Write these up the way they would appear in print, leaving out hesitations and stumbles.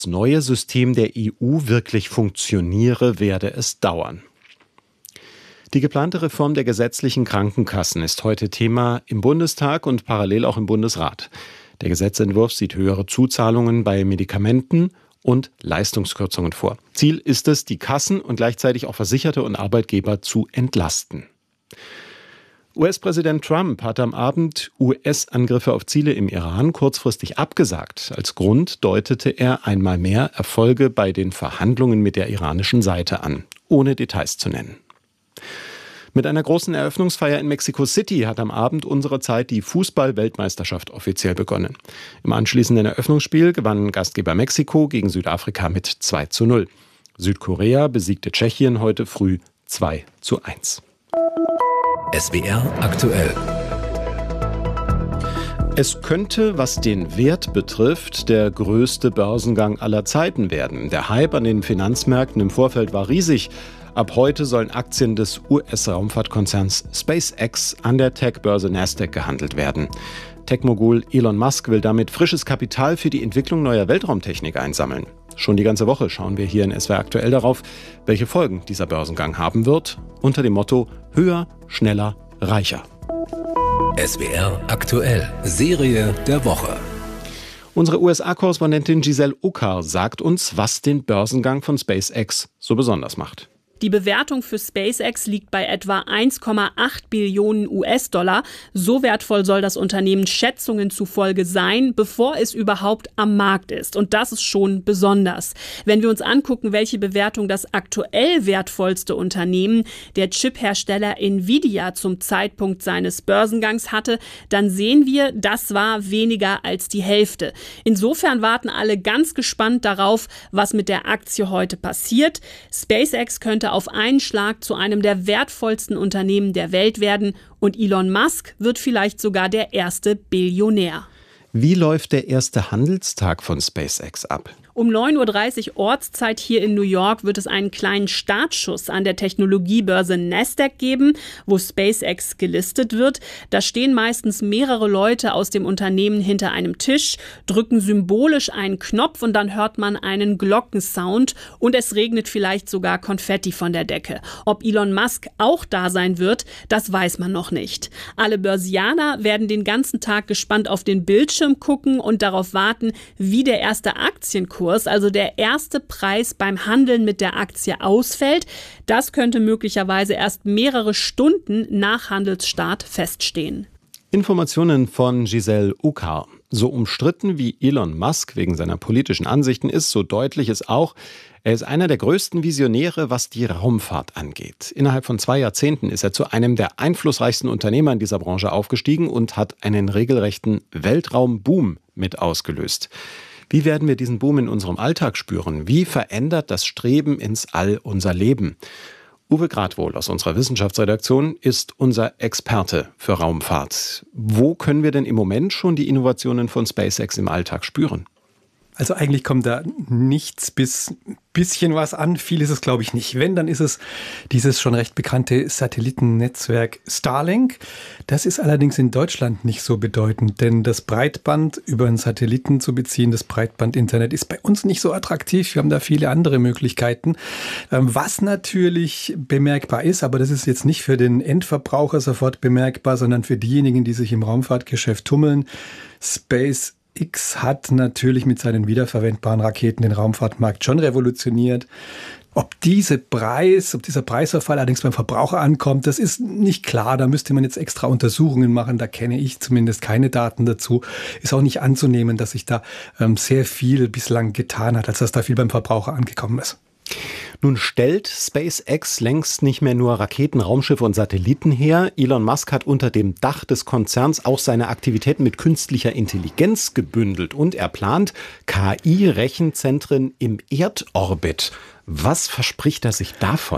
das neue System der EU wirklich funktioniere, werde es dauern. Die geplante Reform der gesetzlichen Krankenkassen ist heute Thema im Bundestag und parallel auch im Bundesrat. Der Gesetzentwurf sieht höhere Zuzahlungen bei Medikamenten und Leistungskürzungen vor. Ziel ist es, die Kassen und gleichzeitig auch Versicherte und Arbeitgeber zu entlasten. US-Präsident Trump hat am Abend US-Angriffe auf Ziele im Iran kurzfristig abgesagt. Als Grund deutete er einmal mehr Erfolge bei den Verhandlungen mit der iranischen Seite an, ohne Details zu nennen. Mit einer großen Eröffnungsfeier in Mexico City hat am Abend unserer Zeit die Fußball-Weltmeisterschaft offiziell begonnen. Im anschließenden Eröffnungsspiel gewann Gastgeber Mexiko gegen Südafrika mit 2:0. Südkorea besiegte Tschechien heute früh 2:1. SWR aktuell. Es könnte, was den Wert betrifft, der größte Börsengang aller Zeiten werden. Der Hype an den Finanzmärkten im Vorfeld war riesig. Ab heute sollen Aktien des US-Raumfahrtkonzerns SpaceX an der Tech-Börse Nasdaq gehandelt werden. Tech-Mogul Elon Musk will damit frisches Kapital für die Entwicklung neuer Weltraumtechnik einsammeln. Schon die ganze Woche schauen wir hier in SWR aktuell darauf, welche Folgen dieser Börsengang haben wird, unter dem Motto höher, schneller, reicher. SWR aktuell, Serie der Woche. Unsere USA-Korrespondentin Giselle Uckar sagt uns, was den Börsengang von SpaceX so besonders macht. Die Bewertung für SpaceX liegt bei etwa 1,8 Billionen US-Dollar. So wertvoll soll das Unternehmen Schätzungen zufolge sein, bevor es überhaupt am Markt ist. Und das ist schon besonders. Wenn wir uns angucken, welche Bewertung das aktuell wertvollste Unternehmen, der Chip-Hersteller Nvidia, zum Zeitpunkt seines Börsengangs hatte, dann sehen wir, das war weniger als die Hälfte. Insofern warten alle ganz gespannt darauf, was mit der Aktie heute passiert. SpaceX könnte auf einen Schlag zu einem der wertvollsten Unternehmen der Welt werden und Elon Musk wird vielleicht sogar der erste Billionär. Wie läuft der erste Handelstag von SpaceX ab? Um 9:30 Uhr Ortszeit hier in New York wird es einen kleinen Startschuss an der Technologiebörse Nasdaq geben, wo SpaceX gelistet wird. Da stehen meistens mehrere Leute aus dem Unternehmen hinter einem Tisch, drücken symbolisch einen Knopf und dann hört man einen Glockensound und es regnet vielleicht sogar Konfetti von der Decke. Ob Elon Musk auch da sein wird, das weiß man noch nicht. Alle Börsianer werden den ganzen Tag gespannt auf den Bildschirm gucken und darauf warten, wie der erste Aktienkurs, also der erste Preis beim Handeln mit der Aktie ausfällt. Das könnte möglicherweise erst mehrere Stunden nach Handelsstart feststehen. Informationen von Giselle Uckar. So umstritten wie Elon Musk wegen seiner politischen Ansichten ist, so deutlich ist auch, er ist einer der größten Visionäre, was die Raumfahrt angeht. Innerhalb von 2 Jahrzehnten ist er zu einem der einflussreichsten Unternehmer in dieser Branche aufgestiegen und hat einen regelrechten Weltraumboom mit ausgelöst. Wie werden wir diesen Boom in unserem Alltag spüren? Wie verändert das Streben ins All unser Leben? Uwe Gradwohl aus unserer Wissenschaftsredaktion ist unser Experte für Raumfahrt. Wo können wir denn im Moment schon die Innovationen von SpaceX im Alltag spüren? Also eigentlich kommt da nichts bis bisschen was an. Viel ist es, glaube ich, nicht. Wenn, dann ist es dieses schon recht bekannte Satellitennetzwerk Starlink. Das ist allerdings in Deutschland nicht so bedeutend, denn das Breitband über einen Satelliten zu beziehen, das Breitband-Internet, ist bei uns nicht so attraktiv. Wir haben da viele andere Möglichkeiten. Was natürlich bemerkbar ist, aber das ist jetzt nicht für den Endverbraucher sofort bemerkbar, sondern für diejenigen, die sich im Raumfahrtgeschäft tummeln. SpaceX hat natürlich mit seinen wiederverwendbaren Raketen den Raumfahrtmarkt schon revolutioniert. Ob dieser Preisverfall allerdings beim Verbraucher ankommt, das ist nicht klar. Da müsste man jetzt extra Untersuchungen machen. Da kenne ich zumindest keine Daten dazu. Ist auch nicht anzunehmen, dass sich da sehr viel bislang getan hat, als dass da viel beim Verbraucher angekommen ist. Nun stellt SpaceX längst nicht mehr nur Raketen, Raumschiffe und Satelliten her. Elon Musk hat unter dem Dach des Konzerns auch seine Aktivitäten mit künstlicher Intelligenz gebündelt und er plant KI-Rechenzentren im Erdorbit. Was verspricht er sich davon?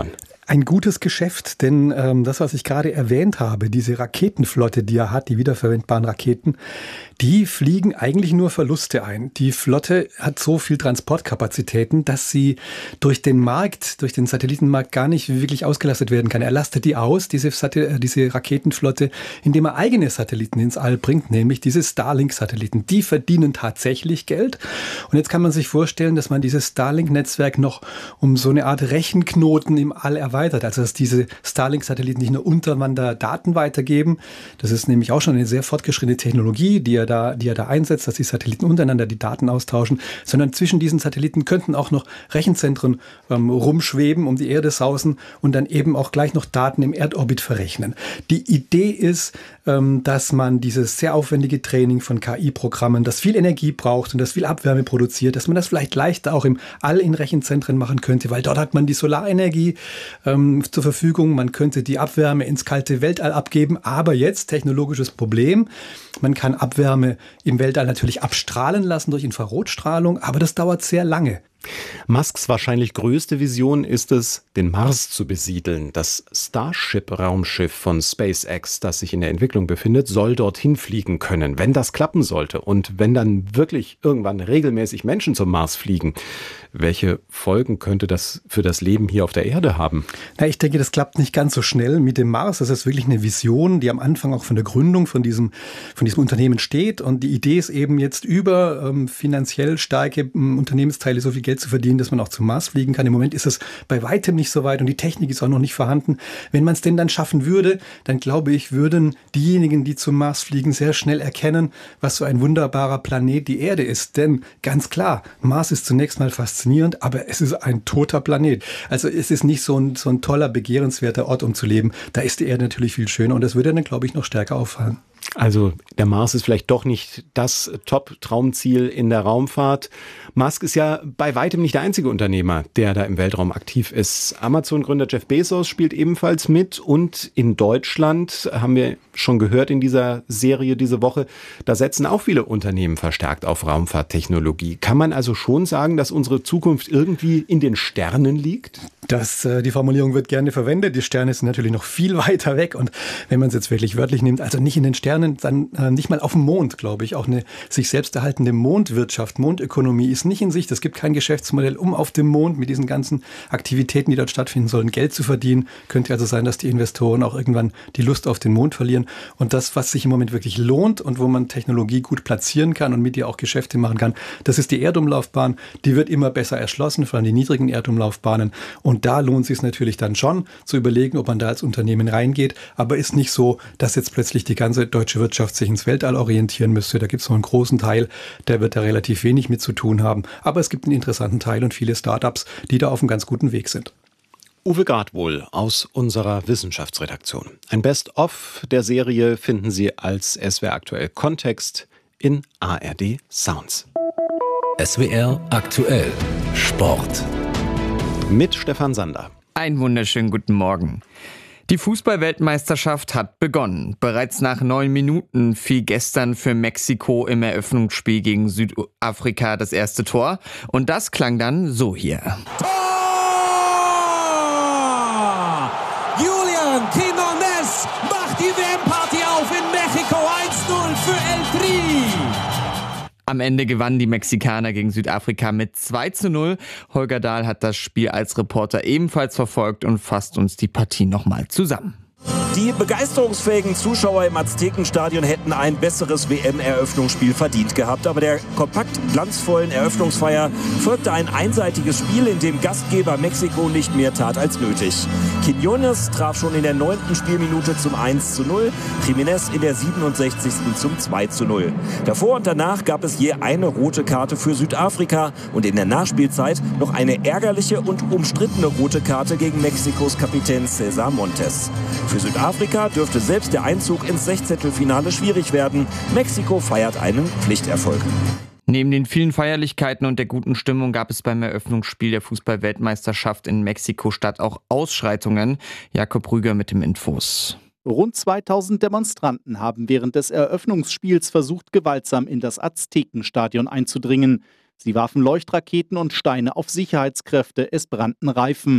Ein gutes Geschäft, denn das, was ich gerade erwähnt habe, diese Raketenflotte, die er hat, die wiederverwendbaren Raketen, die fliegen eigentlich nur Verluste ein. Die Flotte hat so viel Transportkapazitäten, dass sie durch den Markt, durch den Satellitenmarkt gar nicht wirklich ausgelastet werden kann. Er lastet die aus, diese Raketenflotte, indem er eigene Satelliten ins All bringt, nämlich diese Starlink-Satelliten. Die verdienen tatsächlich Geld. Und jetzt kann man sich vorstellen, dass man dieses Starlink-Netzwerk noch um so eine Art Rechenknoten im All erweitert. Also dass diese Starlink-Satelliten nicht nur untereinander Daten weitergeben. Das ist nämlich auch schon eine sehr fortgeschrittene Technologie, die er da einsetzt, dass die Satelliten untereinander die Daten austauschen, sondern zwischen diesen Satelliten könnten auch noch Rechenzentren rumschweben, um die Erde sausen und dann eben auch gleich noch Daten im Erdorbit verrechnen. Die Idee ist, dass man dieses sehr aufwendige Training von KI-Programmen, das viel Energie braucht und das viel Abwärme produziert, dass man das vielleicht leichter auch im All in Rechenzentren machen könnte, weil dort hat man die Solarenergie zur Verfügung, man könnte die Abwärme ins kalte Weltall abgeben, aber jetzt technologisches Problem, man kann Abwärme im Weltall natürlich abstrahlen lassen durch Infrarotstrahlung, aber das dauert sehr lange. Musks wahrscheinlich größte Vision ist es, den Mars zu besiedeln. Das Starship-Raumschiff von SpaceX, das sich in der Entwicklung befindet, soll dorthin fliegen können, wenn das klappen sollte. Und wenn dann wirklich irgendwann regelmäßig Menschen zum Mars fliegen, welche Folgen könnte das für das Leben hier auf der Erde haben? Na, ich denke, das klappt nicht ganz so schnell mit dem Mars. Das ist wirklich eine Vision, die am Anfang auch von der Gründung von diesem Unternehmen steht. Und die Idee ist eben jetzt über finanziell starke Unternehmensteile so viel Geld zu verdienen, dass man auch zum Mars fliegen kann. Im Moment ist es bei weitem nicht so weit und die Technik ist auch noch nicht vorhanden. Wenn man es denn dann schaffen würde, dann glaube ich, würden diejenigen, die zum Mars fliegen, sehr schnell erkennen, was für ein wunderbarer Planet die Erde ist. Denn ganz klar, Mars ist zunächst mal faszinierend, aber es ist ein toter Planet. Also es ist nicht so ein toller, begehrenswerter Ort, um zu leben. Da ist die Erde natürlich viel schöner und das würde dann, glaube ich, noch stärker auffallen. Also der Mars ist vielleicht doch nicht das Top-Traumziel in der Raumfahrt. Musk ist ja bei weitem nicht der einzige Unternehmer, der da im Weltraum aktiv ist. Amazon-Gründer Jeff Bezos spielt ebenfalls mit und in Deutschland, haben wir schon gehört in dieser Serie diese Woche, da setzen auch viele Unternehmen verstärkt auf Raumfahrttechnologie. Kann man also schon sagen, dass unsere Zukunft irgendwie in den Sternen liegt? Die Formulierung wird gerne verwendet. Die Sterne sind natürlich noch viel weiter weg. Und wenn man es jetzt wirklich wörtlich nimmt, also nicht in den Sternen, dann nicht mal auf dem Mond, glaube ich. Auch eine sich selbst erhaltende Mondwirtschaft, Mondökonomie ist nicht in Sicht. Es gibt kein Geschäftsmodell, um auf dem Mond mit diesen ganzen Aktivitäten, die dort stattfinden sollen, Geld zu verdienen. Könnte also sein, dass die Investoren auch irgendwann die Lust auf den Mond verlieren. Und das, was sich im Moment wirklich lohnt und wo man Technologie gut platzieren kann und mit ihr auch Geschäfte machen kann, das ist die Erdumlaufbahn. Die wird immer besser erschlossen, vor allem die niedrigen Erdumlaufbahnen. Und da lohnt es sich natürlich dann schon zu überlegen, ob man da als Unternehmen reingeht. Aber ist nicht so, dass jetzt plötzlich die ganze deutsche Wirtschaft sich ins Weltall orientieren müsste. Da gibt es noch einen großen Teil, der wird da relativ wenig mit zu tun haben. Aber es gibt einen interessanten Teil und viele Startups, die da auf einem ganz guten Weg sind. Uwe Gradwohl aus unserer Wissenschaftsredaktion. Ein Best-of der Serie finden Sie als SWR aktuell Kontext in ARD Sounds. SWR aktuell Sport. Mit Stefan Sander. Einen wunderschönen guten Morgen. Die Fußball-Weltmeisterschaft hat begonnen. Bereits nach 9 Minuten fiel gestern für Mexiko im Eröffnungsspiel gegen Südafrika das erste Tor. Und das klang dann so hier. Tor! Julian Quinones macht die WM-Party auf in Mexiko. 1-0 für El Tri. Am Ende gewannen die Mexikaner gegen Südafrika mit 2-0. Holger Dahl hat das Spiel als Reporter ebenfalls verfolgt und fasst uns die Partie nochmal zusammen. Die begeisterungsfähigen Zuschauer im Aztekenstadion hätten ein besseres WM-Eröffnungsspiel verdient gehabt. Aber der kompakt glanzvollen Eröffnungsfeier folgte ein einseitiges Spiel, in dem Gastgeber Mexiko nicht mehr tat als nötig. Quinones traf schon in der 9. Spielminute zum 1-0, Jiménez in der 67. zum 2-0. Davor und danach gab es je eine rote Karte für Südafrika und in der Nachspielzeit noch eine ärgerliche und umstrittene rote Karte gegen Mexikos Kapitän César Montes. Für Südafrika dürfte selbst der Einzug ins Sechzehntelfinale schwierig werden. Mexiko feiert einen Pflichterfolg. Neben den vielen Feierlichkeiten und der guten Stimmung gab es beim Eröffnungsspiel der Fußball-Weltmeisterschaft in Mexiko-Stadt auch Ausschreitungen. Jakob Rüger mit dem Infos. Rund 2000 Demonstranten haben während des Eröffnungsspiels versucht, gewaltsam in das Aztekenstadion einzudringen. Sie warfen Leuchtraketen und Steine auf Sicherheitskräfte, es brannten Reifen.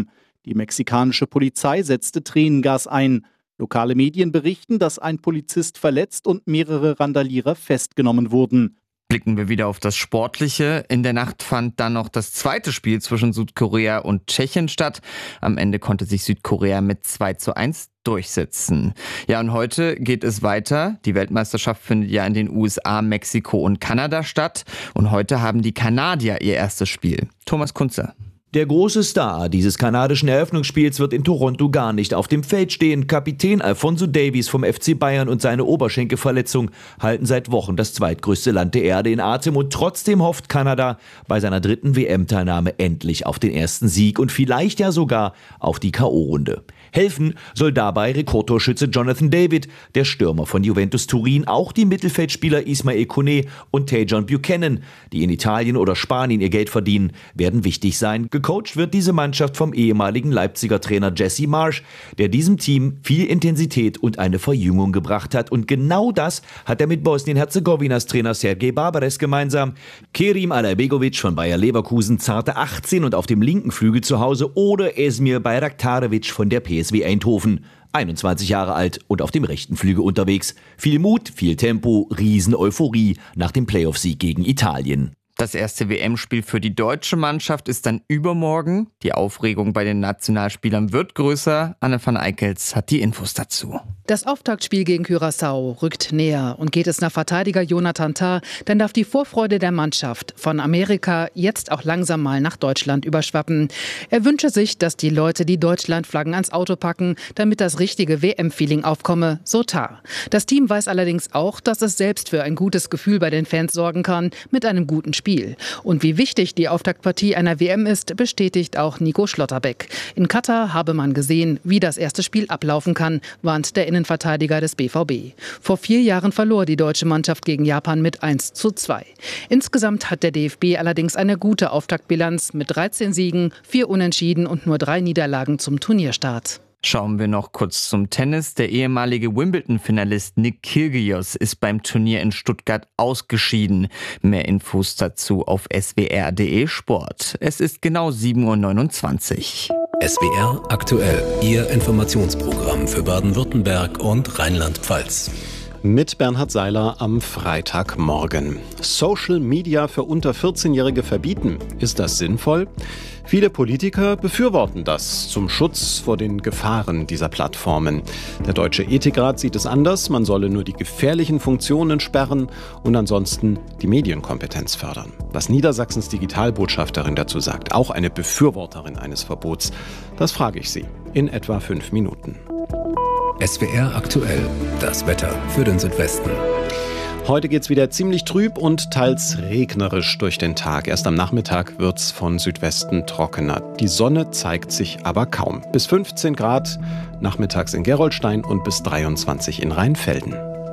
Die mexikanische Polizei setzte Tränengas ein. Lokale Medien berichten, dass ein Polizist verletzt und mehrere Randalierer festgenommen wurden. Blicken wir wieder auf das Sportliche. In der Nacht fand dann noch das zweite Spiel zwischen Südkorea und Tschechien statt. Am Ende konnte sich Südkorea mit 2:1 durchsetzen. Ja, und heute geht es weiter. Die Weltmeisterschaft findet ja in den USA, Mexiko und Kanada statt. Und heute haben die Kanadier ihr erstes Spiel. Thomas Kunze. Der große Star dieses kanadischen Eröffnungsspiels wird in Toronto gar nicht auf dem Feld stehen. Kapitän Alphonso Davies vom FC Bayern und seine Oberschenkelverletzung halten seit Wochen das zweitgrößte Land der Erde in Atem. Und trotzdem hofft Kanada bei seiner 3. WM-Teilnahme endlich auf den ersten Sieg und vielleicht ja sogar auf die K.O.-Runde. Helfen soll dabei Rekordtorschütze Jonathan David, der Stürmer von Juventus Turin, auch die Mittelfeldspieler Ismail Koné und Tajon Buchanan, die in Italien oder Spanien ihr Geld verdienen, werden wichtig sein. Gecoacht wird diese Mannschaft vom ehemaligen Leipziger Trainer Jesse Marsch, der diesem Team viel Intensität und eine Verjüngung gebracht hat. Und genau das hat er mit Bosnien-Herzegowinas Trainer Sergej Barbares gemeinsam. Kerim Alajbegovic von Bayer Leverkusen zarte 18 und auf dem linken Flügel zu Hause oder Esmir Bayraktarevic von der PSV Eindhoven, 21 Jahre alt und auf dem rechten Flügel unterwegs. Viel Mut, viel Tempo, Riesen-Euphorie nach dem Playoff-Sieg gegen Italien. Das erste WM-Spiel für die deutsche Mannschaft ist dann übermorgen. Die Aufregung bei den Nationalspielern wird größer. Anne van Eickels hat die Infos dazu. Das Auftaktspiel gegen Curaçao rückt näher und geht es nach Verteidiger Jonathan Tah, dann darf die Vorfreude der Mannschaft von Amerika jetzt auch langsam mal nach Deutschland überschwappen. Er wünsche sich, dass die Leute die Deutschlandflaggen ans Auto packen, damit das richtige WM-Feeling aufkomme, so Tah. Das Team weiß allerdings auch, dass es selbst für ein gutes Gefühl bei den Fans sorgen kann mit einem guten Spiel. Und wie wichtig die Auftaktpartie einer WM ist, bestätigt auch Nico Schlotterbeck. In Katar habe man gesehen, wie das erste Spiel ablaufen kann, warnt der Innenverteidiger des BVB. Vor 4 Jahren verlor die deutsche Mannschaft gegen Japan mit 1:2. Insgesamt hat der DFB allerdings eine gute Auftaktbilanz mit 13 Siegen, 4 Unentschieden und nur 3 Niederlagen zum Turnierstart. Schauen wir noch kurz zum Tennis. Der ehemalige Wimbledon-Finalist Nick Kyrgios ist beim Turnier in Stuttgart ausgeschieden. Mehr Infos dazu auf swr.de Sport. Es ist genau 7:29 Uhr. SWR aktuell, Ihr Informationsprogramm für Baden-Württemberg und Rheinland-Pfalz. Mit Bernhard Seiler am Freitagmorgen. Social Media für unter 14-Jährige verbieten. Ist das sinnvoll? Viele Politiker befürworten das zum Schutz vor den Gefahren dieser Plattformen. Der Deutsche Ethikrat sieht es anders. Man solle nur die gefährlichen Funktionen sperren und ansonsten die Medienkompetenz fördern. Was Niedersachsens Digitalbotschafterin dazu sagt, auch eine Befürworterin eines Verbots, das frage ich sie in etwa 5 Minuten. SWR aktuell, das Wetter für den Südwesten. Heute geht's wieder ziemlich trüb und teils regnerisch durch den Tag. Erst am Nachmittag wird's von Südwesten trockener. Die Sonne zeigt sich aber kaum. Bis 15 Grad nachmittags in Gerolstein und bis 23 in Rheinfelden.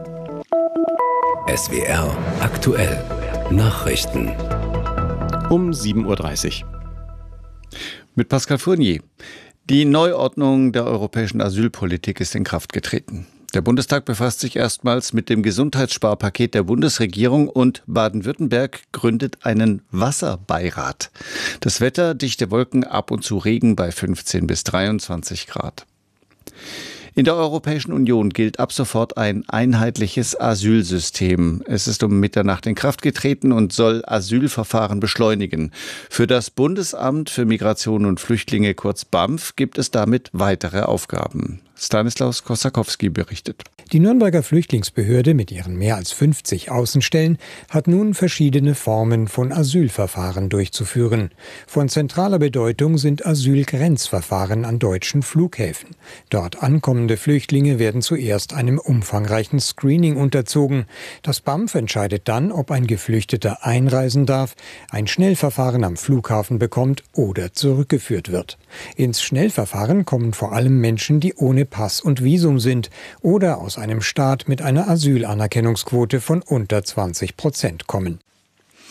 SWR aktuell, Nachrichten. Um 7:30 Uhr. Mit Pascal Fournier. Die Neuordnung der europäischen Asylpolitik ist in Kraft getreten. Der Bundestag befasst sich erstmals mit dem Gesundheitssparpaket der Bundesregierung und Baden-Württemberg gründet einen Wasserbeirat. Das Wetter, dichte Wolken, ab und zu Regen bei 15 bis 23 Grad. In der Europäischen Union gilt ab sofort ein einheitliches Asylsystem. Es ist um Mitternacht in Kraft getreten und soll Asylverfahren beschleunigen. Für das Bundesamt für Migration und Flüchtlinge, kurz BAMF, gibt es damit weitere Aufgaben. Stanislaus Kosakowski berichtet. Die Nürnberger Flüchtlingsbehörde mit ihren mehr als 50 Außenstellen hat nun verschiedene Formen von Asylverfahren durchzuführen. Von zentraler Bedeutung sind Asylgrenzverfahren an deutschen Flughäfen. Dort ankommende Flüchtlinge werden zuerst einem umfangreichen Screening unterzogen. Das BAMF entscheidet dann, ob ein Geflüchteter einreisen darf, ein Schnellverfahren am Flughafen bekommt oder zurückgeführt wird. Ins Schnellverfahren kommen vor allem Menschen, die ohne Pass und Visum sind oder aus einem Staat mit einer Asylanerkennungsquote von unter 20% kommen.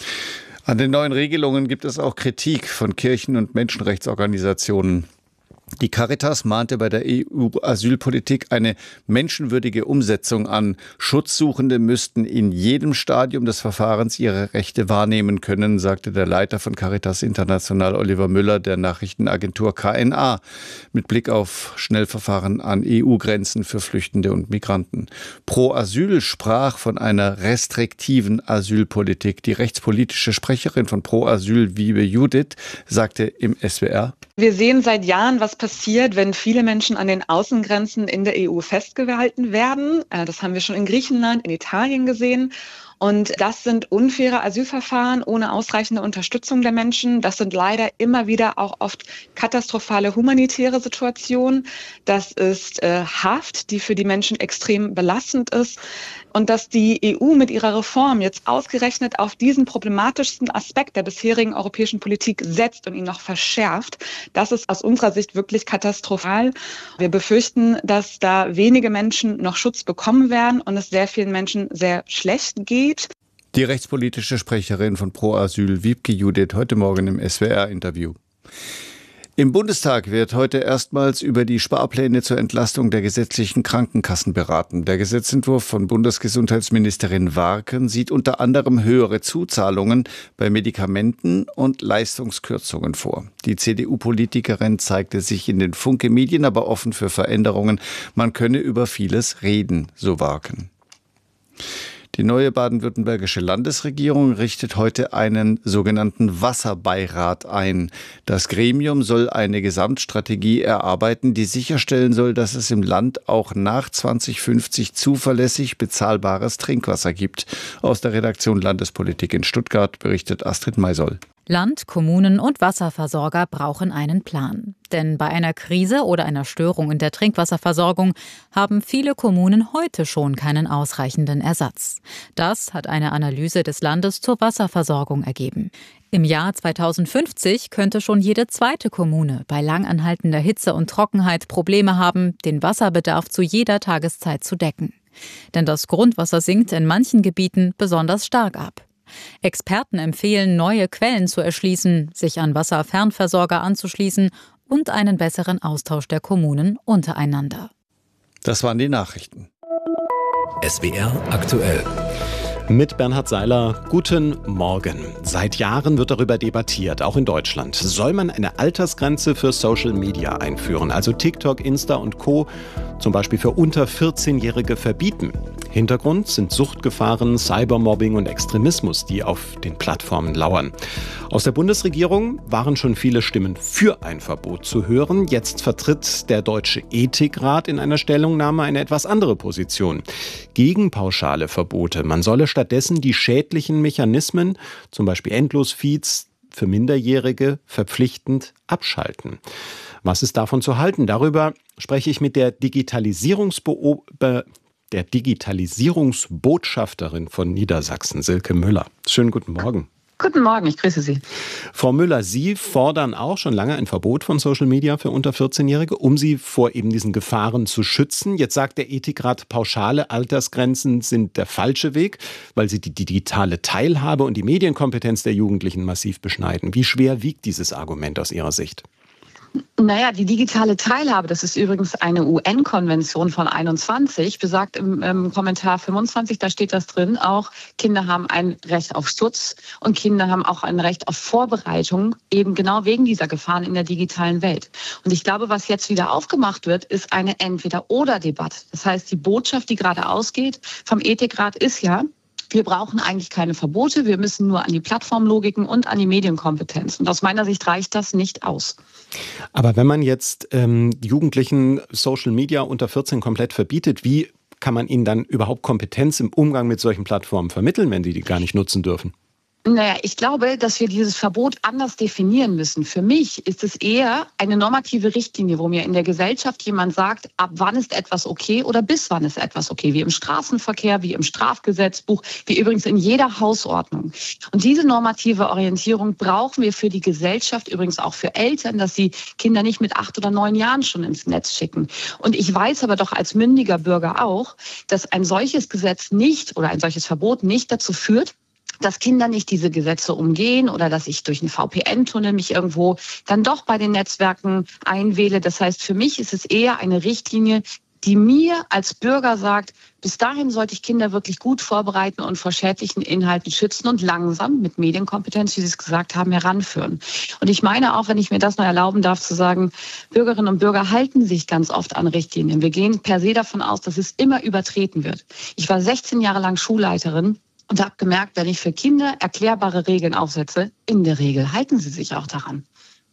An den neuen Regelungen gibt es auch Kritik von Kirchen und Menschenrechtsorganisationen. Die Caritas mahnte bei der EU-Asylpolitik eine menschenwürdige Umsetzung an. Schutzsuchende müssten in jedem Stadium des Verfahrens ihre Rechte wahrnehmen können, sagte der Leiter von Caritas International Oliver Müller der Nachrichtenagentur KNA mit Blick auf Schnellverfahren an EU-Grenzen für Flüchtende und Migranten. Pro Asyl sprach von einer restriktiven Asylpolitik. Die rechtspolitische Sprecherin von Pro Asyl, Wiebe Judith, sagte im SWR: Wir sehen seit Jahren, was passiert, wenn viele Menschen an den Außengrenzen in der EU festgehalten werden. Das haben wir schon in Griechenland, in Italien gesehen. Und das sind unfaire Asylverfahren ohne ausreichende Unterstützung der Menschen. Das sind leider immer wieder auch oft katastrophale humanitäre Situationen. Das ist Haft, die für die Menschen extrem belastend ist. Und dass die EU mit ihrer Reform jetzt ausgerechnet auf diesen problematischsten Aspekt der bisherigen europäischen Politik setzt und ihn noch verschärft, das ist aus unserer Sicht wirklich katastrophal. Wir befürchten, dass da wenige Menschen noch Schutz bekommen werden und es sehr vielen Menschen sehr schlecht geht. Die rechtspolitische Sprecherin von Pro Asyl, Wiebke Judith, heute Morgen im SWR-Interview. Im Bundestag wird heute erstmals über die Sparpläne zur Entlastung der gesetzlichen Krankenkassen beraten. Der Gesetzentwurf von Bundesgesundheitsministerin Warken sieht unter anderem höhere Zuzahlungen bei Medikamenten und Leistungskürzungen vor. Die CDU-Politikerin zeigte sich in den Funke-Medien aber offen für Veränderungen. Man könne über vieles reden, so Warken. Die neue baden-württembergische Landesregierung richtet heute einen sogenannten Wasserbeirat ein. Das Gremium soll eine Gesamtstrategie erarbeiten, die sicherstellen soll, dass es im Land auch nach 2050 zuverlässig bezahlbares Trinkwasser gibt. Aus der Redaktion Landespolitik in Stuttgart berichtet Astrid Maisoll. Land, Kommunen und Wasserversorger brauchen einen Plan. Denn bei einer Krise oder einer Störung in der Trinkwasserversorgung haben viele Kommunen heute schon keinen ausreichenden Ersatz. Das hat eine Analyse des Landes zur Wasserversorgung ergeben. Im Jahr 2050 könnte schon jede zweite Kommune bei langanhaltender Hitze und Trockenheit Probleme haben, den Wasserbedarf zu jeder Tageszeit zu decken. Denn das Grundwasser sinkt in manchen Gebieten besonders stark ab. Experten empfehlen, neue Quellen zu erschließen, sich an Wasserfernversorger anzuschließen und einen besseren Austausch der Kommunen untereinander. Das waren die Nachrichten. SWR aktuell. Mit Bernhard Seiler, guten Morgen. Seit Jahren wird darüber debattiert, auch in Deutschland. Soll man eine Altersgrenze für Social Media einführen, also TikTok, Insta und Co., zum Beispiel für unter 14-Jährige verbieten? Hintergrund sind Suchtgefahren, Cybermobbing und Extremismus, die auf den Plattformen lauern. Aus der Bundesregierung waren schon viele Stimmen für ein Verbot zu hören. Jetzt vertritt der Deutsche Ethikrat in einer Stellungnahme eine etwas andere Position. Gegen pauschale Verbote. Man solle stattdessen die schädlichen Mechanismen, zum Beispiel Endlosfeeds für Minderjährige, verpflichtend abschalten. Was ist davon zu halten? Darüber spreche ich mit der Digitalisierungsbotschafterin von Niedersachsen, Silke Müller. Schönen guten Morgen. Guten Morgen, ich grüße Sie. Frau Müller, Sie fordern auch schon lange ein Verbot von Social Media für unter 14-Jährige, um sie vor eben diesen Gefahren zu schützen. Jetzt sagt der Ethikrat, pauschale Altersgrenzen sind der falsche Weg, weil sie die digitale Teilhabe und die Medienkompetenz der Jugendlichen massiv beschneiden. Wie schwer wiegt dieses Argument aus Ihrer Sicht? Naja, die digitale Teilhabe, das ist übrigens eine UN-Konvention von 21, besagt im Kommentar 25, da steht das drin, auch Kinder haben ein Recht auf Schutz und Kinder haben auch ein Recht auf Vorbereitung, eben genau wegen dieser Gefahren in der digitalen Welt. Und ich glaube, was jetzt wieder aufgemacht wird, ist eine Entweder-oder-Debatte. Das heißt, die Botschaft, die gerade ausgeht vom Ethikrat ist ja, wir brauchen eigentlich keine Verbote, wir müssen nur an die Plattformlogiken und an die Medienkompetenz. Und aus meiner Sicht reicht das nicht aus. Aber wenn man jetzt Jugendlichen Social Media unter 14 komplett verbietet, wie kann man ihnen dann überhaupt Kompetenz im Umgang mit solchen Plattformen vermitteln, wenn sie die gar nicht nutzen dürfen? Naja, ich glaube, dass wir dieses Verbot anders definieren müssen. Für mich ist es eher eine normative Richtlinie, wo mir in der Gesellschaft jemand sagt, ab wann ist etwas okay oder bis wann ist etwas okay, wie im Straßenverkehr, wie im Strafgesetzbuch, wie übrigens in jeder Hausordnung. Und diese normative Orientierung brauchen wir für die Gesellschaft, übrigens auch für Eltern, dass sie Kinder nicht mit 8 oder 9 Jahren schon ins Netz schicken. Und ich weiß aber doch als mündiger Bürger auch, dass ein solches Gesetz nicht oder ein solches Verbot nicht dazu führt, dass Kinder nicht diese Gesetze umgehen oder dass ich durch einen VPN-Tunnel mich irgendwo dann doch bei den Netzwerken einwähle. Das heißt, für mich ist es eher eine Richtlinie, die mir als Bürger sagt, bis dahin sollte ich Kinder wirklich gut vorbereiten und vor schädlichen Inhalten schützen und langsam mit Medienkompetenz, wie Sie es gesagt haben, heranführen. Und ich meine auch, wenn ich mir das noch erlauben darf, zu sagen, Bürgerinnen und Bürger halten sich ganz oft an Richtlinien. Wir gehen per se davon aus, dass es immer übertreten wird. Ich war 16 Jahre lang Schulleiterin und habe gemerkt, wenn ich für Kinder erklärbare Regeln aufsetze, in der Regel halten sie sich auch daran.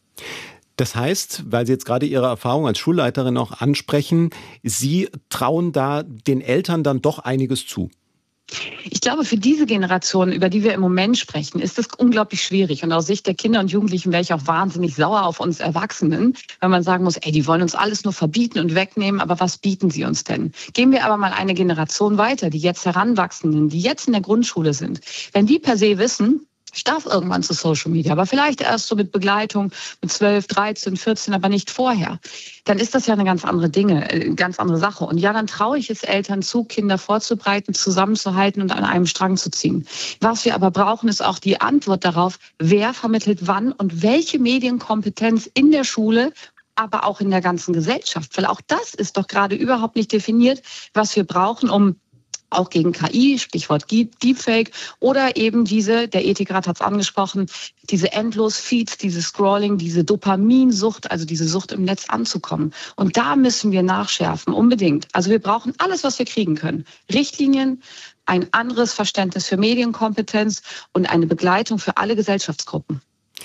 Das heißt, weil Sie jetzt gerade Ihre Erfahrung als Schulleiterin auch ansprechen, Sie trauen da den Eltern dann doch einiges zu. Ich glaube, für diese Generation, über die wir im Moment sprechen, ist das unglaublich schwierig. Und aus Sicht der Kinder und Jugendlichen wäre ich auch wahnsinnig sauer auf uns Erwachsenen, weil man sagen muss, die wollen uns alles nur verbieten und wegnehmen, aber was bieten sie uns denn? Gehen wir aber mal eine Generation weiter, die jetzt Heranwachsenden, die jetzt in der Grundschule sind. Wenn die per se wissen, ich darf irgendwann zu Social Media, aber vielleicht erst so mit Begleitung mit 12, 13, 14, aber nicht vorher. Dann ist das ja eine ganz andere Sache. Und ja, dann traue ich es Eltern zu, Kinder vorzubereiten, zusammenzuhalten und an einem Strang zu ziehen. Was wir aber brauchen, ist auch die Antwort darauf, wer vermittelt wann und welche Medienkompetenz in der Schule, aber auch in der ganzen Gesellschaft. Weil auch das ist doch gerade überhaupt nicht definiert, was wir brauchen, um auch gegen KI, Stichwort Deepfake, oder eben der Ethikrat hat es angesprochen, diese Endlos-Feeds, diese Scrolling, diese Dopaminsucht, also diese Sucht im Netz anzukommen. Und da müssen wir nachschärfen, unbedingt. Also wir brauchen alles, was wir kriegen können. Richtlinien, ein anderes Verständnis für Medienkompetenz und eine Begleitung für alle Gesellschaftsgruppen.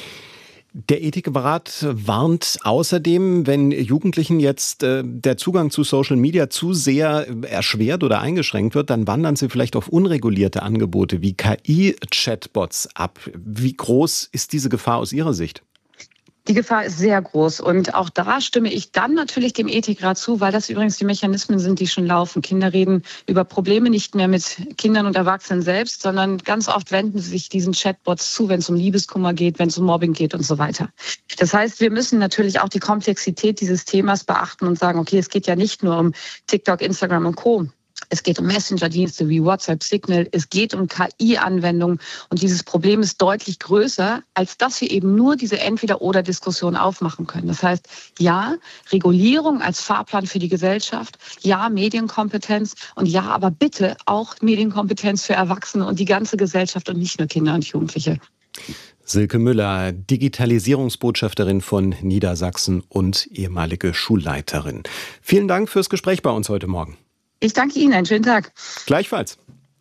Der Ethikrat warnt außerdem, wenn Jugendlichen jetzt der Zugang zu Social Media zu sehr erschwert oder eingeschränkt wird, dann wandern sie vielleicht auf unregulierte Angebote wie KI-Chatbots ab. Wie groß ist diese Gefahr aus Ihrer Sicht? Die Gefahr ist sehr groß und auch da stimme ich dann natürlich dem Ethikrat zu, weil das übrigens die Mechanismen sind, die schon laufen. Kinder reden über Probleme nicht mehr mit Kindern und Erwachsenen selbst, sondern ganz oft wenden sie sich diesen Chatbots zu, wenn es um Liebeskummer geht, wenn es um Mobbing geht und so weiter. Das heißt, wir müssen natürlich auch die Komplexität dieses Themas beachten und sagen, okay, es geht ja nicht nur um TikTok, Instagram und Co. Es geht um Messenger-Dienste wie WhatsApp, Signal. Es geht um KI-Anwendungen. Und dieses Problem ist deutlich größer, als dass wir eben nur diese Entweder-oder-Diskussion aufmachen können. Das heißt, ja, Regulierung als Fahrplan für die Gesellschaft, ja, Medienkompetenz und ja, aber bitte auch Medienkompetenz für Erwachsene und die ganze Gesellschaft und nicht nur Kinder und Jugendliche. Silke Müller, Digitalisierungsbotschafterin von Niedersachsen und ehemalige Schulleiterin. Vielen Dank fürs Gespräch bei uns heute Morgen. Ich danke Ihnen, einen schönen Tag. Gleichfalls.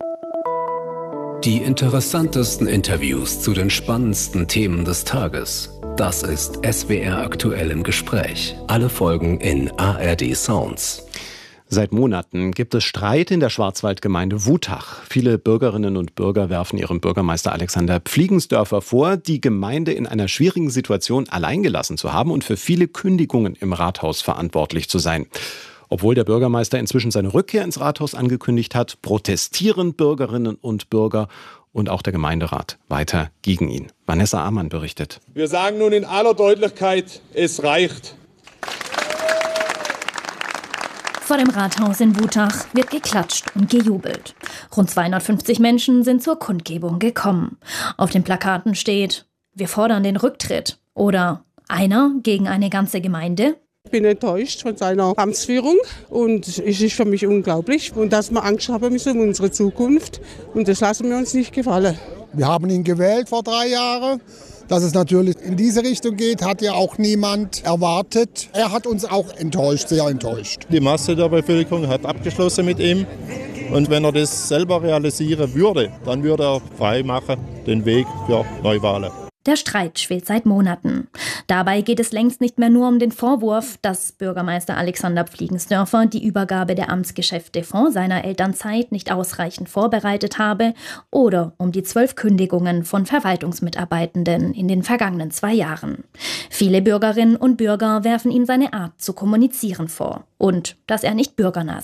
Die interessantesten Interviews zu den spannendsten Themen des Tages. Das ist SWR aktuell im Gespräch. Alle Folgen in ARD Sounds. Seit Monaten gibt es Streit in der Schwarzwaldgemeinde Wutach. Viele Bürgerinnen und Bürger werfen ihrem Bürgermeister Alexander Pfliegensdörfer vor, die Gemeinde in einer schwierigen Situation allein gelassen zu haben und für viele Kündigungen im Rathaus verantwortlich zu sein. Obwohl der Bürgermeister inzwischen seine Rückkehr ins Rathaus angekündigt hat, protestieren Bürgerinnen und Bürger und auch der Gemeinderat weiter gegen ihn. Vanessa Amann berichtet. Wir sagen nun in aller Deutlichkeit, es reicht. Vor dem Rathaus in Wutach wird geklatscht und gejubelt. Rund 250 Menschen sind zur Kundgebung gekommen. Auf den Plakaten steht: Wir fordern den Rücktritt oder einer gegen eine ganze Gemeinde. Ich bin enttäuscht von seiner Amtsführung und es ist für mich unglaublich. Und dass wir Angst haben müssen um unsere Zukunft und das lassen wir uns nicht gefallen. Wir haben ihn gewählt vor 3 Jahren. Dass es natürlich in diese Richtung geht, hat ja auch niemand erwartet. Er hat uns auch enttäuscht, sehr enttäuscht. Die Masse der Bevölkerung hat abgeschlossen mit ihm. Und wenn er das selber realisieren würde, dann würde er frei machen den Weg für Neuwahlen. Der Streit schwelt seit Monaten. Dabei geht es längst nicht mehr nur um den Vorwurf, dass Bürgermeister Alexander Pfliegensdörfer die Übergabe der Amtsgeschäfte vor seiner Elternzeit nicht ausreichend vorbereitet habe oder um die 12 Kündigungen von Verwaltungsmitarbeitenden in den vergangenen 2 Jahren. Viele Bürgerinnen und Bürger werfen ihm seine Art zu kommunizieren vor und dass er nicht bürgernah sei.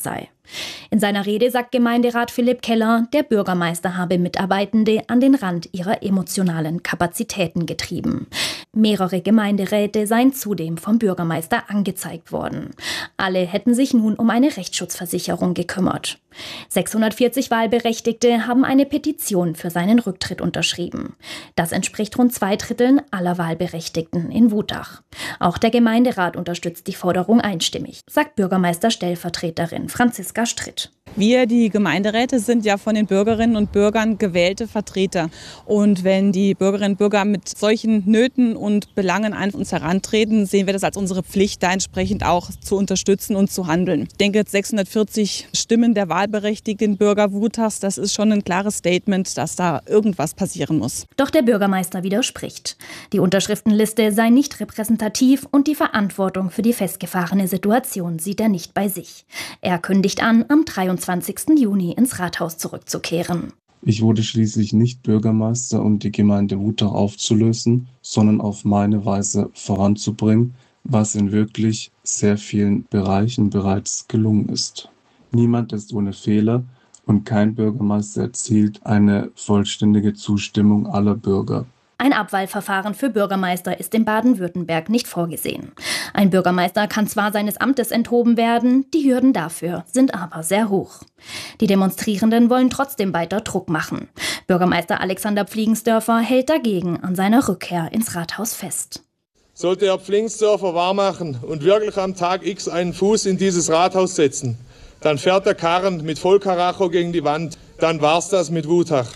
In seiner Rede sagt Gemeinderat Philipp Keller, der Bürgermeister habe Mitarbeitende an den Rand ihrer emotionalen Kapazitäten getrieben. Mehrere Gemeinderäte seien zudem vom Bürgermeister angezeigt worden. Alle hätten sich nun um eine Rechtsschutzversicherung gekümmert. 640 Wahlberechtigte haben eine Petition für seinen Rücktritt unterschrieben. Das entspricht rund 2/3 aller Wahlberechtigten in Wutach. Auch der Gemeinderat unterstützt die Forderung einstimmig, sagt Bürgermeisterstellvertreterin Franziska Stritt. Wir, die Gemeinderäte, sind ja von den Bürgerinnen und Bürgern gewählte Vertreter. Und wenn die Bürgerinnen und Bürger mit solchen Nöten und Belangen an uns herantreten, sehen wir das als unsere Pflicht, da entsprechend auch zu unterstützen und zu handeln. Ich denke, 640 Stimmen der wahlberechtigten Bürger Wutachs, das ist schon ein klares Statement, dass da irgendwas passieren muss. Doch der Bürgermeister widerspricht. Die Unterschriftenliste sei nicht repräsentativ und die Verantwortung für die festgefahrene Situation sieht er nicht bei sich. Er kündigt an, am 23. Juni ins Rathaus zurückzukehren. Ich wurde schließlich nicht Bürgermeister, um die Gemeinde Wutach aufzulösen, sondern auf meine Weise voranzubringen, was in wirklich sehr vielen Bereichen bereits gelungen ist. Niemand ist ohne Fehler und kein Bürgermeister erzielt eine vollständige Zustimmung aller Bürger. Ein Abwahlverfahren für Bürgermeister ist in Baden-Württemberg nicht vorgesehen. Ein Bürgermeister kann zwar seines Amtes enthoben werden, die Hürden dafür sind aber sehr hoch. Die Demonstrierenden wollen trotzdem weiter Druck machen. Bürgermeister Alexander Pfliegensdörfer hält dagegen an seiner Rückkehr ins Rathaus fest. Sollte Herr Pfliegensdörfer wahrmachen und wirklich am Tag X einen Fuß in dieses Rathaus setzen, dann fährt der Karren mit Vollkaracho gegen die Wand. Dann war's das mit Wutach.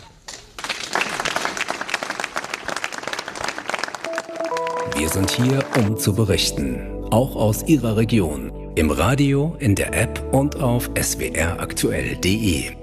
Wir sind hier, um zu berichten, auch aus Ihrer Region, im Radio, in der App und auf swraktuell.de.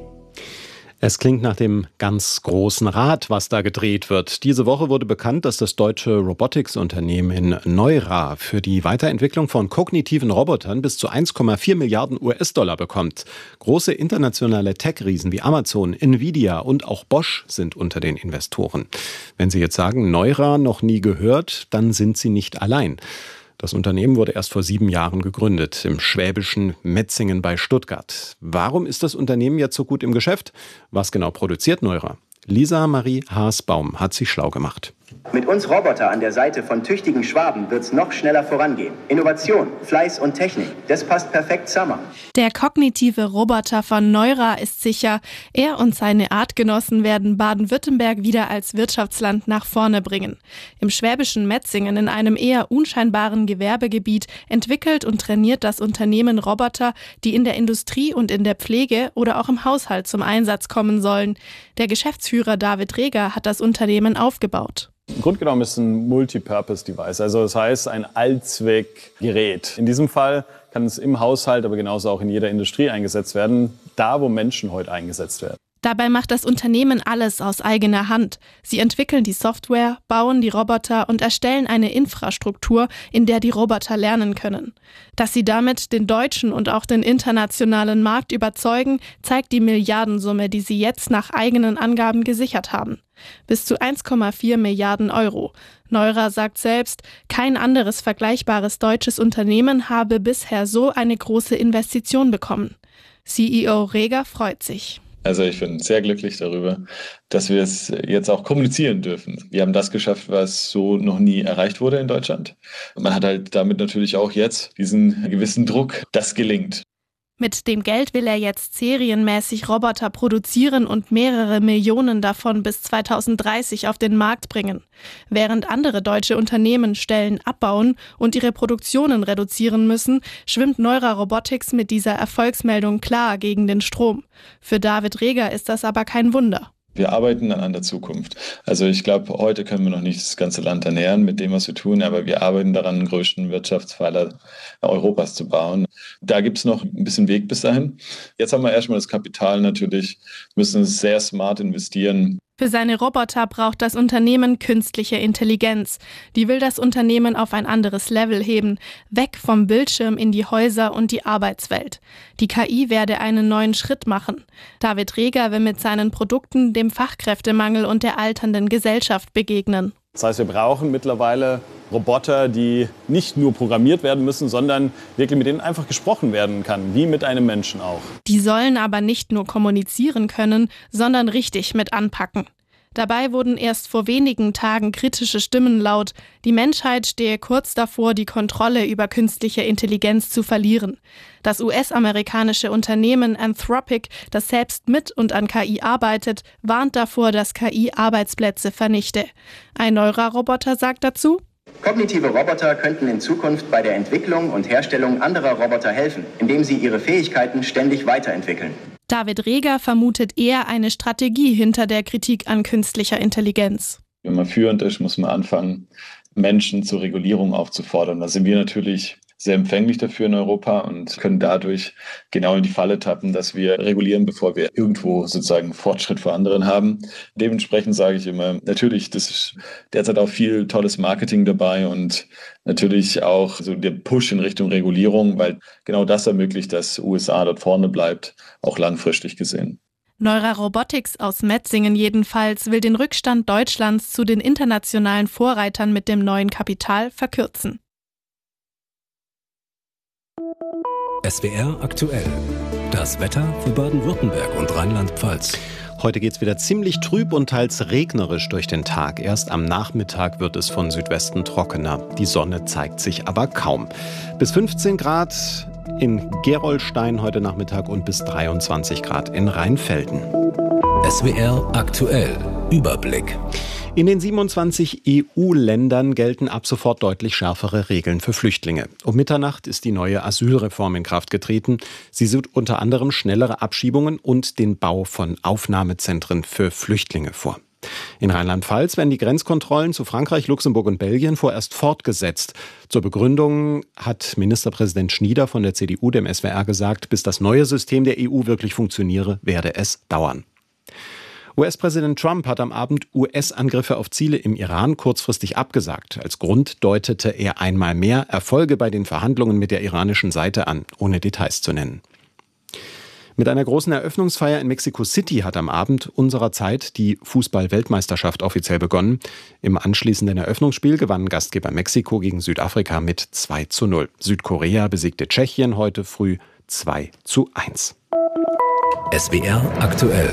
Es klingt nach dem ganz großen Rad, was da gedreht wird. Diese Woche wurde bekannt, dass das deutsche Robotics-Unternehmen in Neura für die Weiterentwicklung von kognitiven Robotern bis zu 1,4 Milliarden US-Dollar bekommt. Große internationale Tech-Riesen wie Amazon, Nvidia und auch Bosch sind unter den Investoren. Wenn Sie jetzt sagen, Neura noch nie gehört, dann sind Sie nicht allein. Das Unternehmen wurde erst vor 7 Jahren gegründet, im schwäbischen Metzingen bei Stuttgart. Warum ist das Unternehmen jetzt so gut im Geschäft? Was genau produziert Neura? Lisa Marie Haasbaum hat sich schlau gemacht. Mit uns Roboter an der Seite von tüchtigen Schwaben wird's noch schneller vorangehen. Innovation, Fleiß und Technik, das passt perfekt zusammen. Der kognitive Roboter von Neura ist sicher, er und seine Artgenossen werden Baden-Württemberg wieder als Wirtschaftsland nach vorne bringen. Im schwäbischen Metzingen, in einem eher unscheinbaren Gewerbegebiet, entwickelt und trainiert das Unternehmen Roboter, die in der Industrie und in der Pflege oder auch im Haushalt zum Einsatz kommen sollen. Der Geschäftsführer David Reger hat das Unternehmen aufgebaut. Im Grunde genommen ist es ein Multipurpose-Device, also das heißt ein Allzweckgerät. In diesem Fall kann es im Haushalt, aber genauso auch in jeder Industrie eingesetzt werden, da wo Menschen heute eingesetzt werden. Dabei macht das Unternehmen alles aus eigener Hand. Sie entwickeln die Software, bauen die Roboter und erstellen eine Infrastruktur, in der die Roboter lernen können. Dass sie damit den deutschen und auch den internationalen Markt überzeugen, zeigt die Milliardensumme, die sie jetzt nach eigenen Angaben gesichert haben. Bis zu 1,4 Milliarden Euro. Neura sagt selbst, kein anderes vergleichbares deutsches Unternehmen habe bisher so eine große Investition bekommen. CEO Reger freut sich. Also ich bin sehr glücklich darüber, dass wir es jetzt auch kommunizieren dürfen. Wir haben das geschafft, was so noch nie erreicht wurde in Deutschland. Und man hat halt damit natürlich auch jetzt diesen gewissen Druck, das gelingt. Mit dem Geld will er jetzt serienmäßig Roboter produzieren und mehrere Millionen davon bis 2030 auf den Markt bringen. Während andere deutsche Unternehmen Stellen abbauen und ihre Produktionen reduzieren müssen, schwimmt Neura Robotics mit dieser Erfolgsmeldung klar gegen den Strom. Für David Reger ist das aber kein Wunder. Wir arbeiten an der Zukunft. Also ich glaube, heute können wir noch nicht das ganze Land ernähren mit dem, was wir tun, aber wir arbeiten daran, den größten Wirtschaftspfeiler Europas zu bauen. Da gibt es noch ein bisschen Weg bis dahin. Jetzt haben wir erstmal das Kapital natürlich, müssen sehr smart investieren. Für seine Roboter braucht das Unternehmen künstliche Intelligenz. Die will das Unternehmen auf ein anderes Level heben, weg vom Bildschirm in die Häuser und die Arbeitswelt. Die KI werde einen neuen Schritt machen. David Reger will mit seinen Produkten dem Fachkräftemangel und der alternden Gesellschaft begegnen. Das heißt, wir brauchen mittlerweile Roboter, die nicht nur programmiert werden müssen, sondern wirklich mit denen einfach gesprochen werden kann, wie mit einem Menschen auch. Die sollen aber nicht nur kommunizieren können, sondern richtig mit anpacken. Dabei wurden erst vor wenigen Tagen kritische Stimmen laut. Die Menschheit stehe kurz davor, die Kontrolle über künstliche Intelligenz zu verlieren. Das US-amerikanische Unternehmen Anthropic, das selbst mit und an KI arbeitet, warnt davor, dass KI Arbeitsplätze vernichte. Ein Neuroroboter sagt dazu: Kognitive Roboter könnten in Zukunft bei der Entwicklung und Herstellung anderer Roboter helfen, indem sie ihre Fähigkeiten ständig weiterentwickeln. David Reger vermutet eher eine Strategie hinter der Kritik an künstlicher Intelligenz. Wenn man führend ist, muss man anfangen, Menschen zur Regulierung aufzufordern. Da sind wir natürlich sehr empfänglich dafür in Europa und können dadurch genau in die Falle tappen, dass wir regulieren, bevor wir irgendwo sozusagen Fortschritt vor anderen haben. Dementsprechend sage ich immer, natürlich, das ist derzeit auch viel tolles Marketing dabei und natürlich auch so der Push in Richtung Regulierung, weil genau das ermöglicht, dass USA dort vorne bleibt, auch langfristig gesehen. Neura Robotics aus Metzingen jedenfalls will den Rückstand Deutschlands zu den internationalen Vorreitern mit dem neuen Kapital verkürzen. SWR aktuell. Das Wetter für Baden-Württemberg und Rheinland-Pfalz. Heute geht es wieder ziemlich trüb und teils regnerisch durch den Tag. Erst am Nachmittag wird es von Südwesten trockener. Die Sonne zeigt sich aber kaum. Bis 15 Grad in Gerolstein heute Nachmittag und bis 23 Grad in Rheinfelden. SWR aktuell. Überblick. In den 27 EU-Ländern gelten ab sofort deutlich schärfere Regeln für Flüchtlinge. Um Mitternacht ist die neue Asylreform in Kraft getreten. Sie sieht unter anderem schnellere Abschiebungen und den Bau von Aufnahmezentren für Flüchtlinge vor. In Rheinland-Pfalz werden die Grenzkontrollen zu Frankreich, Luxemburg und Belgien vorerst fortgesetzt. Zur Begründung hat Ministerpräsident Schnieder von der CDU dem SWR gesagt, bis das neue System der EU wirklich funktioniere, werde es dauern. US-Präsident Trump hat am Abend US-Angriffe auf Ziele im Iran kurzfristig abgesagt. Als Grund deutete er einmal mehr Erfolge bei den Verhandlungen mit der iranischen Seite an, ohne Details zu nennen. Mit einer großen Eröffnungsfeier in Mexico City hat am Abend unserer Zeit die Fußball-Weltmeisterschaft offiziell begonnen. Im anschließenden Eröffnungsspiel gewann Gastgeber Mexiko gegen Südafrika mit 2:0. Südkorea besiegte Tschechien heute früh 2:1. SWR aktuell.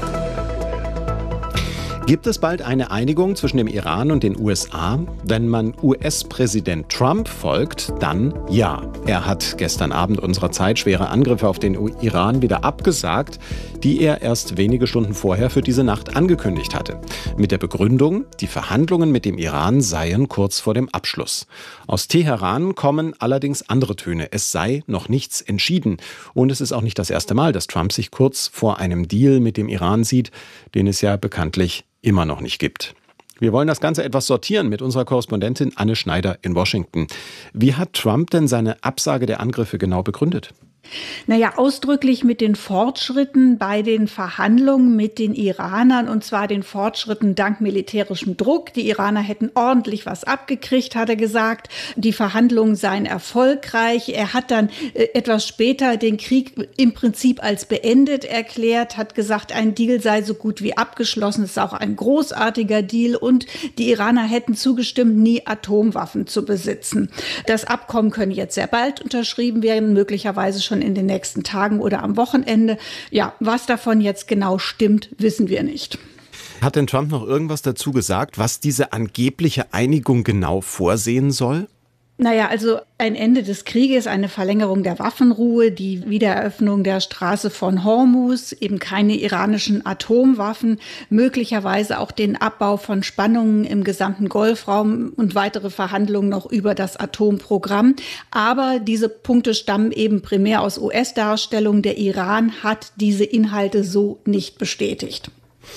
Gibt es bald eine Einigung zwischen dem Iran und den USA? Wenn man US-Präsident Trump folgt, dann ja. Er hat gestern Abend unserer Zeit schwere Angriffe auf den Iran wieder abgesagt, die er erst wenige Stunden vorher für diese Nacht angekündigt hatte. Mit der Begründung, die Verhandlungen mit dem Iran seien kurz vor dem Abschluss. Aus Teheran kommen allerdings andere Töne. Es sei noch nichts entschieden. Und es ist auch nicht das erste Mal, dass Trump sich kurz vor einem Deal mit dem Iran sieht, den es ja bekanntlich immer noch nicht gibt. Wir wollen das Ganze etwas sortieren mit unserer Korrespondentin Anne Schneider in Washington. Wie hat Trump denn seine Absage der Angriffe genau begründet? Ausdrücklich mit den Fortschritten bei den Verhandlungen mit den Iranern, und zwar den Fortschritten dank militärischem Druck. Die Iraner hätten ordentlich was abgekriegt, hat er gesagt. Die Verhandlungen seien erfolgreich. Er hat dann etwas später den Krieg im Prinzip als beendet erklärt, hat gesagt, ein Deal sei so gut wie abgeschlossen. Es ist auch ein großartiger Deal und die Iraner hätten zugestimmt, nie Atomwaffen zu besitzen. Das Abkommen könne jetzt sehr bald unterschrieben werden, möglicherweise schon in den nächsten Tagen oder am Wochenende. Ja, was davon jetzt genau stimmt, wissen wir nicht. Hat denn Trump noch irgendwas dazu gesagt, was diese angebliche Einigung genau vorsehen soll? Also ein Ende des Krieges, eine Verlängerung der Waffenruhe, die Wiedereröffnung der Straße von Hormuz, eben keine iranischen Atomwaffen, möglicherweise auch den Abbau von Spannungen im gesamten Golfraum und weitere Verhandlungen noch über das Atomprogramm. Aber diese Punkte stammen eben primär aus US-Darstellung. Der Iran hat diese Inhalte so nicht bestätigt.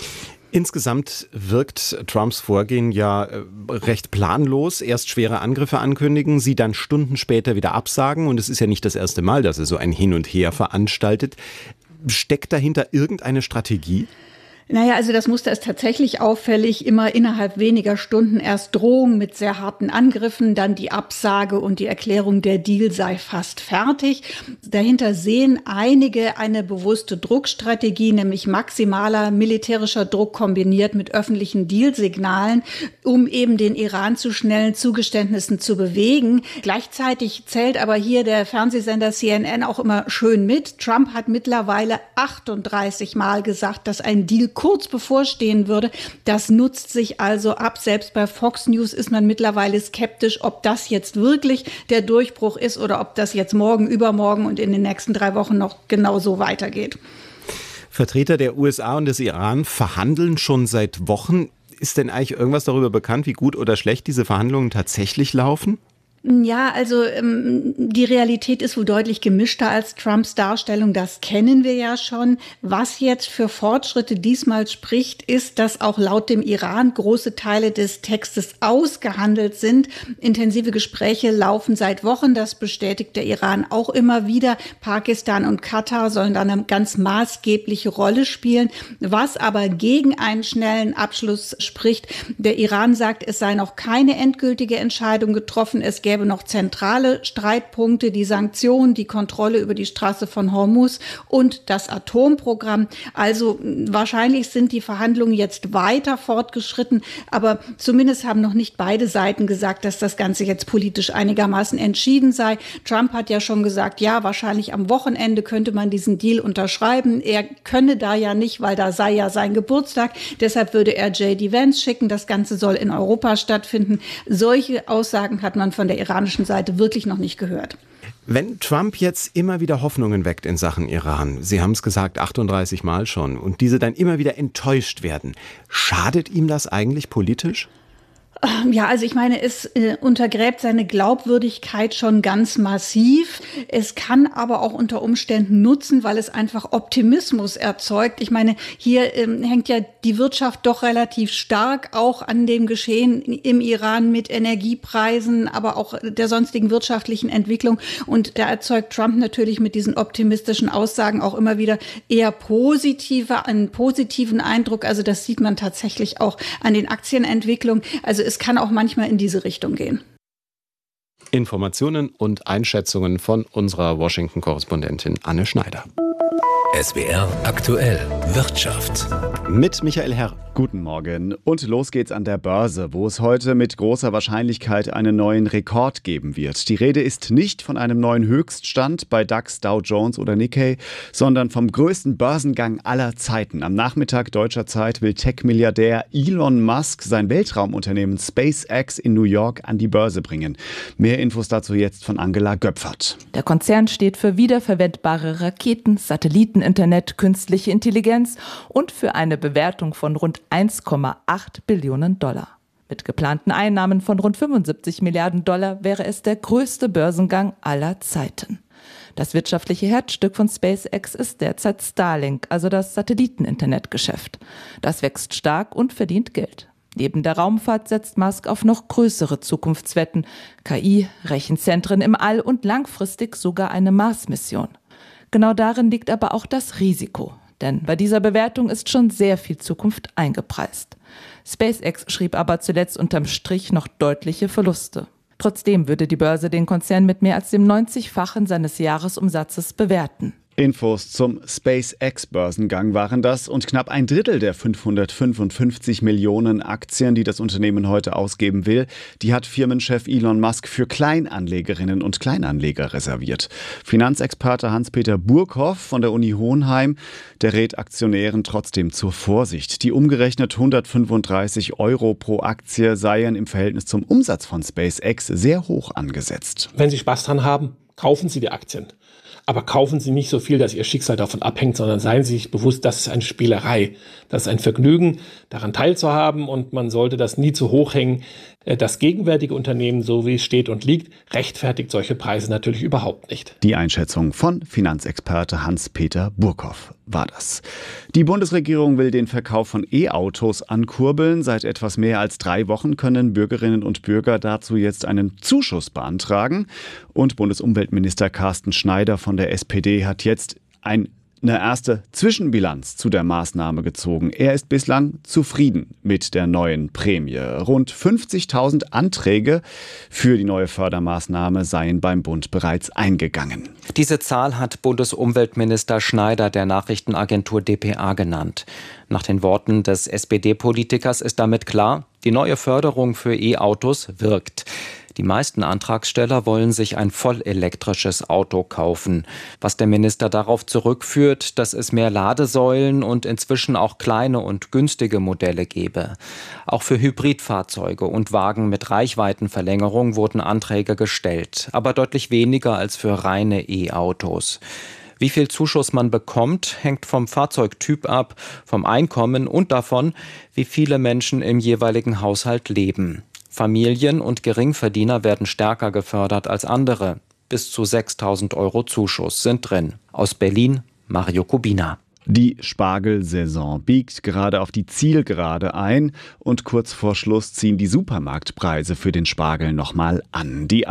Insgesamt wirkt Trumps Vorgehen ja recht planlos. Erst schwere Angriffe ankündigen, sie dann Stunden später wieder absagen. Und es ist ja nicht das erste Mal, dass er so ein Hin und Her veranstaltet. Steckt dahinter irgendeine Strategie? Naja, also das Muster ist tatsächlich auffällig. Immer innerhalb weniger Stunden erst Drohungen mit sehr harten Angriffen, dann die Absage und die Erklärung, der Deal sei fast fertig. Dahinter sehen einige eine bewusste Druckstrategie, nämlich maximaler militärischer Druck kombiniert mit öffentlichen Dealsignalen, um eben den Iran zu schnellen Zugeständnissen zu bewegen. Gleichzeitig zählt aber hier der Fernsehsender CNN auch immer schön mit. Trump hat mittlerweile 38 Mal gesagt, dass ein Deal kurz bevorstehen würde. Das nutzt sich also ab. Selbst bei Fox News ist man mittlerweile skeptisch, ob das jetzt wirklich der Durchbruch ist oder ob das jetzt morgen, übermorgen und in den nächsten 3 Wochen noch genauso weitergeht. Vertreter der USA und des Iran verhandeln schon seit Wochen. Ist denn eigentlich irgendwas darüber bekannt, wie gut oder schlecht diese Verhandlungen tatsächlich laufen? Ja, also die Realität ist wohl deutlich gemischter als Trumps Darstellung. Das kennen wir ja schon. Was jetzt für Fortschritte diesmal spricht, ist, dass auch laut dem Iran große Teile des Textes ausgehandelt sind. Intensive Gespräche laufen seit Wochen. Das bestätigt der Iran auch immer wieder. Pakistan und Katar sollen da eine ganz maßgebliche Rolle spielen. Was aber gegen einen schnellen Abschluss spricht, der Iran sagt, es sei noch keine endgültige Entscheidung getroffen. Es gäbe noch zentrale Streitpunkte, die Sanktionen, die Kontrolle über die Straße von Hormuz und das Atomprogramm. Also wahrscheinlich sind die Verhandlungen jetzt weiter fortgeschritten, aber zumindest haben noch nicht beide Seiten gesagt, dass das Ganze jetzt politisch einigermaßen entschieden sei. Trump hat ja schon gesagt, ja, wahrscheinlich am Wochenende könnte man diesen Deal unterschreiben. Er könne da ja nicht, weil da sei ja sein Geburtstag. Deshalb würde er J.D. Vance schicken. Das Ganze soll in Europa stattfinden. Solche Aussagen hat man von der iranischen Seite wirklich noch nicht gehört. Wenn Trump jetzt immer wieder Hoffnungen weckt in Sachen Iran, Sie haben es gesagt, 38 Mal schon, und diese dann immer wieder enttäuscht werden, schadet ihm das eigentlich politisch? Ja, also ich meine, es untergräbt seine Glaubwürdigkeit schon ganz massiv. Es kann aber auch unter Umständen nutzen, weil es einfach Optimismus erzeugt. Ich meine, hier hängt ja die Wirtschaft doch relativ stark auch an dem Geschehen im Iran mit Energiepreisen, aber auch der sonstigen wirtschaftlichen Entwicklung. Und da erzeugt Trump natürlich mit diesen optimistischen Aussagen auch immer wieder eher einen positiven Eindruck. Also das sieht man tatsächlich auch an den Aktienentwicklungen. Also es kann auch manchmal in diese Richtung gehen. Informationen und Einschätzungen von unserer Washington-Korrespondentin Anne Schneider. SWR aktuell Wirtschaft. Mit Michael Herr. Guten Morgen. Und los geht's an der Börse, wo es heute mit großer Wahrscheinlichkeit einen neuen Rekord geben wird. Die Rede ist nicht von einem neuen Höchststand bei DAX, Dow Jones oder Nikkei, sondern vom größten Börsengang aller Zeiten. Am Nachmittag deutscher Zeit will Tech-Milliardär Elon Musk sein Weltraumunternehmen SpaceX in New York an die Börse bringen. Mehr Infos dazu jetzt von Angela Göpfert. Der Konzern steht für wiederverwendbare Raketen, Satelliteninternet, künstliche Intelligenz und für eine Bewertung von rund 1,8 Billionen $. Mit geplanten Einnahmen von rund 75 Milliarden $ wäre es der größte Börsengang aller Zeiten. Das wirtschaftliche Herzstück von SpaceX ist derzeit Starlink, also das Satelliteninternetgeschäft. Das wächst stark und verdient Geld. Neben der Raumfahrt setzt Musk auf noch größere Zukunftswetten, KI, Rechenzentren im All und langfristig sogar eine Mars-Mission. Genau darin liegt aber auch das Risiko. Denn bei dieser Bewertung ist schon sehr viel Zukunft eingepreist. SpaceX schrieb aber zuletzt unterm Strich noch deutliche Verluste. Trotzdem würde die Börse den Konzern mit mehr als dem 90-fachen seines Jahresumsatzes bewerten. Infos zum SpaceX-Börsengang waren das und knapp ein Drittel der 555 Millionen Aktien, die das Unternehmen heute ausgeben will, die hat Firmenchef Elon Musk für Kleinanlegerinnen und Kleinanleger reserviert. Finanzexperte Hans-Peter Burkhoff von der Uni Hohenheim, der rät Aktionären trotzdem zur Vorsicht. Die umgerechnet 135 € pro Aktie seien im Verhältnis zum Umsatz von SpaceX sehr hoch angesetzt. Wenn Sie Spaß dran haben, kaufen Sie die Aktien. Aber kaufen Sie nicht so viel, dass Ihr Schicksal davon abhängt, sondern seien Sie sich bewusst, das ist eine Spielerei. Das ist ein Vergnügen, daran teilzuhaben und man sollte das nie zu hoch hängen. Das gegenwärtige Unternehmen, so wie es steht und liegt, rechtfertigt solche Preise natürlich überhaupt nicht. Die Einschätzung von Finanzexperte Hans-Peter Burkhoff war das. Die Bundesregierung will den Verkauf von E-Autos ankurbeln. Seit etwas mehr als 3 Wochen können Bürgerinnen und Bürger dazu jetzt einen Zuschuss beantragen. Und Bundesumweltminister Carsten Schneider von der SPD hat jetzt ein eine erste Zwischenbilanz zu der Maßnahme gezogen. Er ist bislang zufrieden mit der neuen Prämie. Rund 50.000 Anträge für die neue Fördermaßnahme seien beim Bund bereits eingegangen. Diese Zahl hat Bundesumweltminister Schneider der Nachrichtenagentur dpa genannt. Nach den Worten des SPD-Politikers ist damit klar, die neue Förderung für E-Autos wirkt. Die meisten Antragsteller wollen sich ein vollelektrisches Auto kaufen. Was der Minister darauf zurückführt, dass es mehr Ladesäulen und inzwischen auch kleine und günstige Modelle gebe. Auch für Hybridfahrzeuge und Wagen mit Reichweitenverlängerung wurden Anträge gestellt, aber deutlich weniger als für reine E-Autos. Wie viel Zuschuss man bekommt, hängt vom Fahrzeugtyp ab, vom Einkommen und davon, wie viele Menschen im jeweiligen Haushalt leben. Familien und Geringverdiener werden stärker gefördert als andere. Bis zu 6.000 € Zuschuss sind drin. Aus Berlin, Mario Kubina. Die Spargelsaison biegt gerade auf die Zielgerade ein und kurz vor Schluss ziehen die Supermarktpreise für den Spargel nochmal an. Die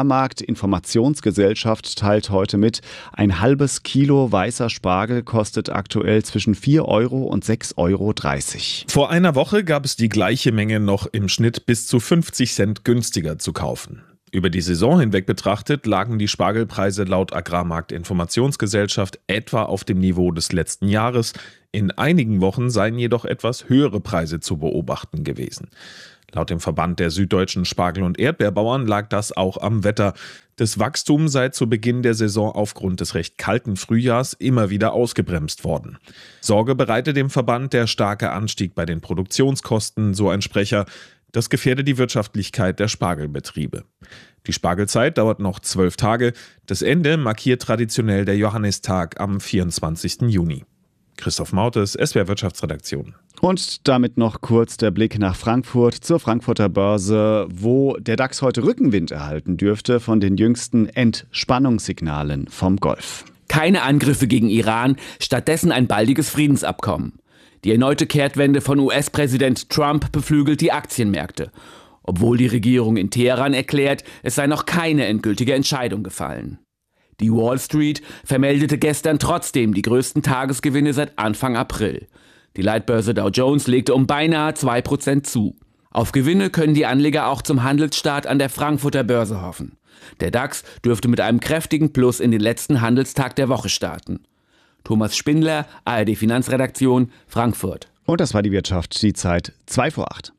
Agrarmarkt-Informationsgesellschaft teilt heute mit, ein halbes Kilo weißer Spargel kostet aktuell zwischen 4 € und 6,30 €. Vor einer Woche gab es die gleiche Menge noch im Schnitt bis zu 50 Cent günstiger zu kaufen. Über die Saison hinweg betrachtet lagen die Spargelpreise laut Agrarmarkt-Informationsgesellschaft etwa auf dem Niveau des letzten Jahres. In einigen Wochen seien jedoch etwas höhere Preise zu beobachten gewesen. Laut dem Verband der süddeutschen Spargel- und Erdbeerbauern lag das auch am Wetter. Das Wachstum sei zu Beginn der Saison aufgrund des recht kalten Frühjahrs immer wieder ausgebremst worden. Sorge bereite dem Verband der starke Anstieg bei den Produktionskosten, so ein Sprecher. Das gefährde die Wirtschaftlichkeit der Spargelbetriebe. Die Spargelzeit dauert noch 12 Tage. Das Ende markiert traditionell der Johannistag am 24. Juni. Christoph Mautes, SWR Wirtschaftsredaktion. Und damit noch kurz der Blick nach Frankfurt zur Frankfurter Börse, wo der DAX heute Rückenwind erhalten dürfte von den jüngsten Entspannungssignalen vom Golf. Keine Angriffe gegen Iran, stattdessen ein baldiges Friedensabkommen. Die erneute Kehrtwende von US-Präsident Trump beflügelt die Aktienmärkte, obwohl die Regierung in Teheran erklärt, es sei noch keine endgültige Entscheidung gefallen. Die Wall Street vermeldete gestern trotzdem die größten Tagesgewinne seit Anfang April. Die Leitbörse Dow Jones legte um beinahe 2% zu. Auf Gewinne können die Anleger auch zum Handelsstart an der Frankfurter Börse hoffen. Der DAX dürfte mit einem kräftigen Plus in den letzten Handelstag der Woche starten. Thomas Spindler, ARD Finanzredaktion, Frankfurt. Und das war die Wirtschaft, die Zeit 7:45.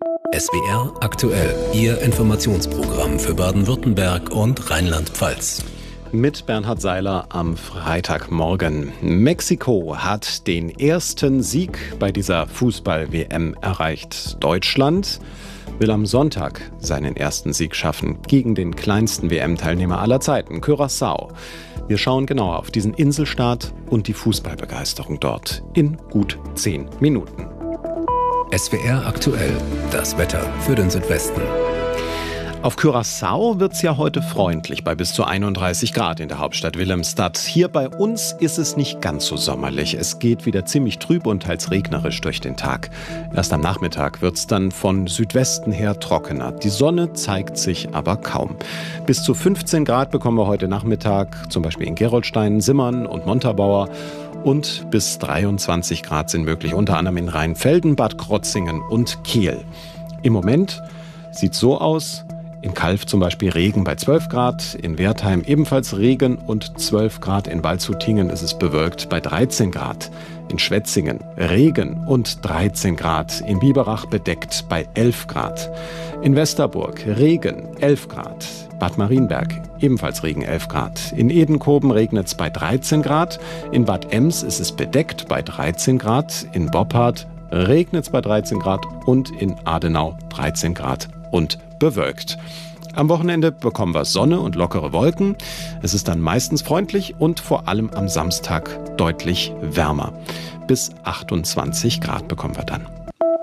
SWR aktuell, Ihr Informationsprogramm für Baden-Württemberg und Rheinland-Pfalz. Mit Bernhard Seiler am Freitagmorgen. Mexiko hat den ersten Sieg bei dieser Fußball-WM erreicht. Deutschland will am Sonntag seinen ersten Sieg schaffen gegen den kleinsten WM-Teilnehmer aller Zeiten, Curaçao. Wir schauen genauer auf diesen Inselstaat und die Fußballbegeisterung dort in gut 10 Minuten. SWR aktuell, das Wetter für den Südwesten. Auf Curaçao wird es ja heute freundlich bei bis zu 31 Grad in der Hauptstadt Willemstad. Hier bei uns ist es nicht ganz so sommerlich. Es geht wieder ziemlich trüb und teils regnerisch durch den Tag. Erst am Nachmittag wird es dann von Südwesten her trockener. Die Sonne zeigt sich aber kaum. Bis zu 15 Grad bekommen wir heute Nachmittag, zum Beispiel in Gerolstein, Simmern und Montabaur. Und bis 23 Grad sind möglich, unter anderem in Rheinfelden, Bad Krotzingen und Kehl. Im Moment sieht es so aus: in Calw zum Beispiel Regen bei 12 Grad, in Wertheim ebenfalls Regen und 12 Grad, in Waldshutingen ist es bewölkt bei 13 Grad, in Schwetzingen Regen und 13 Grad, in Biberach bedeckt bei 11 Grad, in Westerburg Regen 11 Grad, Bad Marienberg ebenfalls Regen 11 Grad, in Edenkoben regnet es bei 13 Grad, in Bad Ems ist es bedeckt bei 13 Grad, in Boppard regnet es bei 13 Grad und in Adenau 13 Grad und bewölkt. Am Wochenende bekommen wir Sonne und lockere Wolken. Es ist dann meistens freundlich und vor allem am Samstag deutlich wärmer. Bis 28 Grad bekommen wir dann.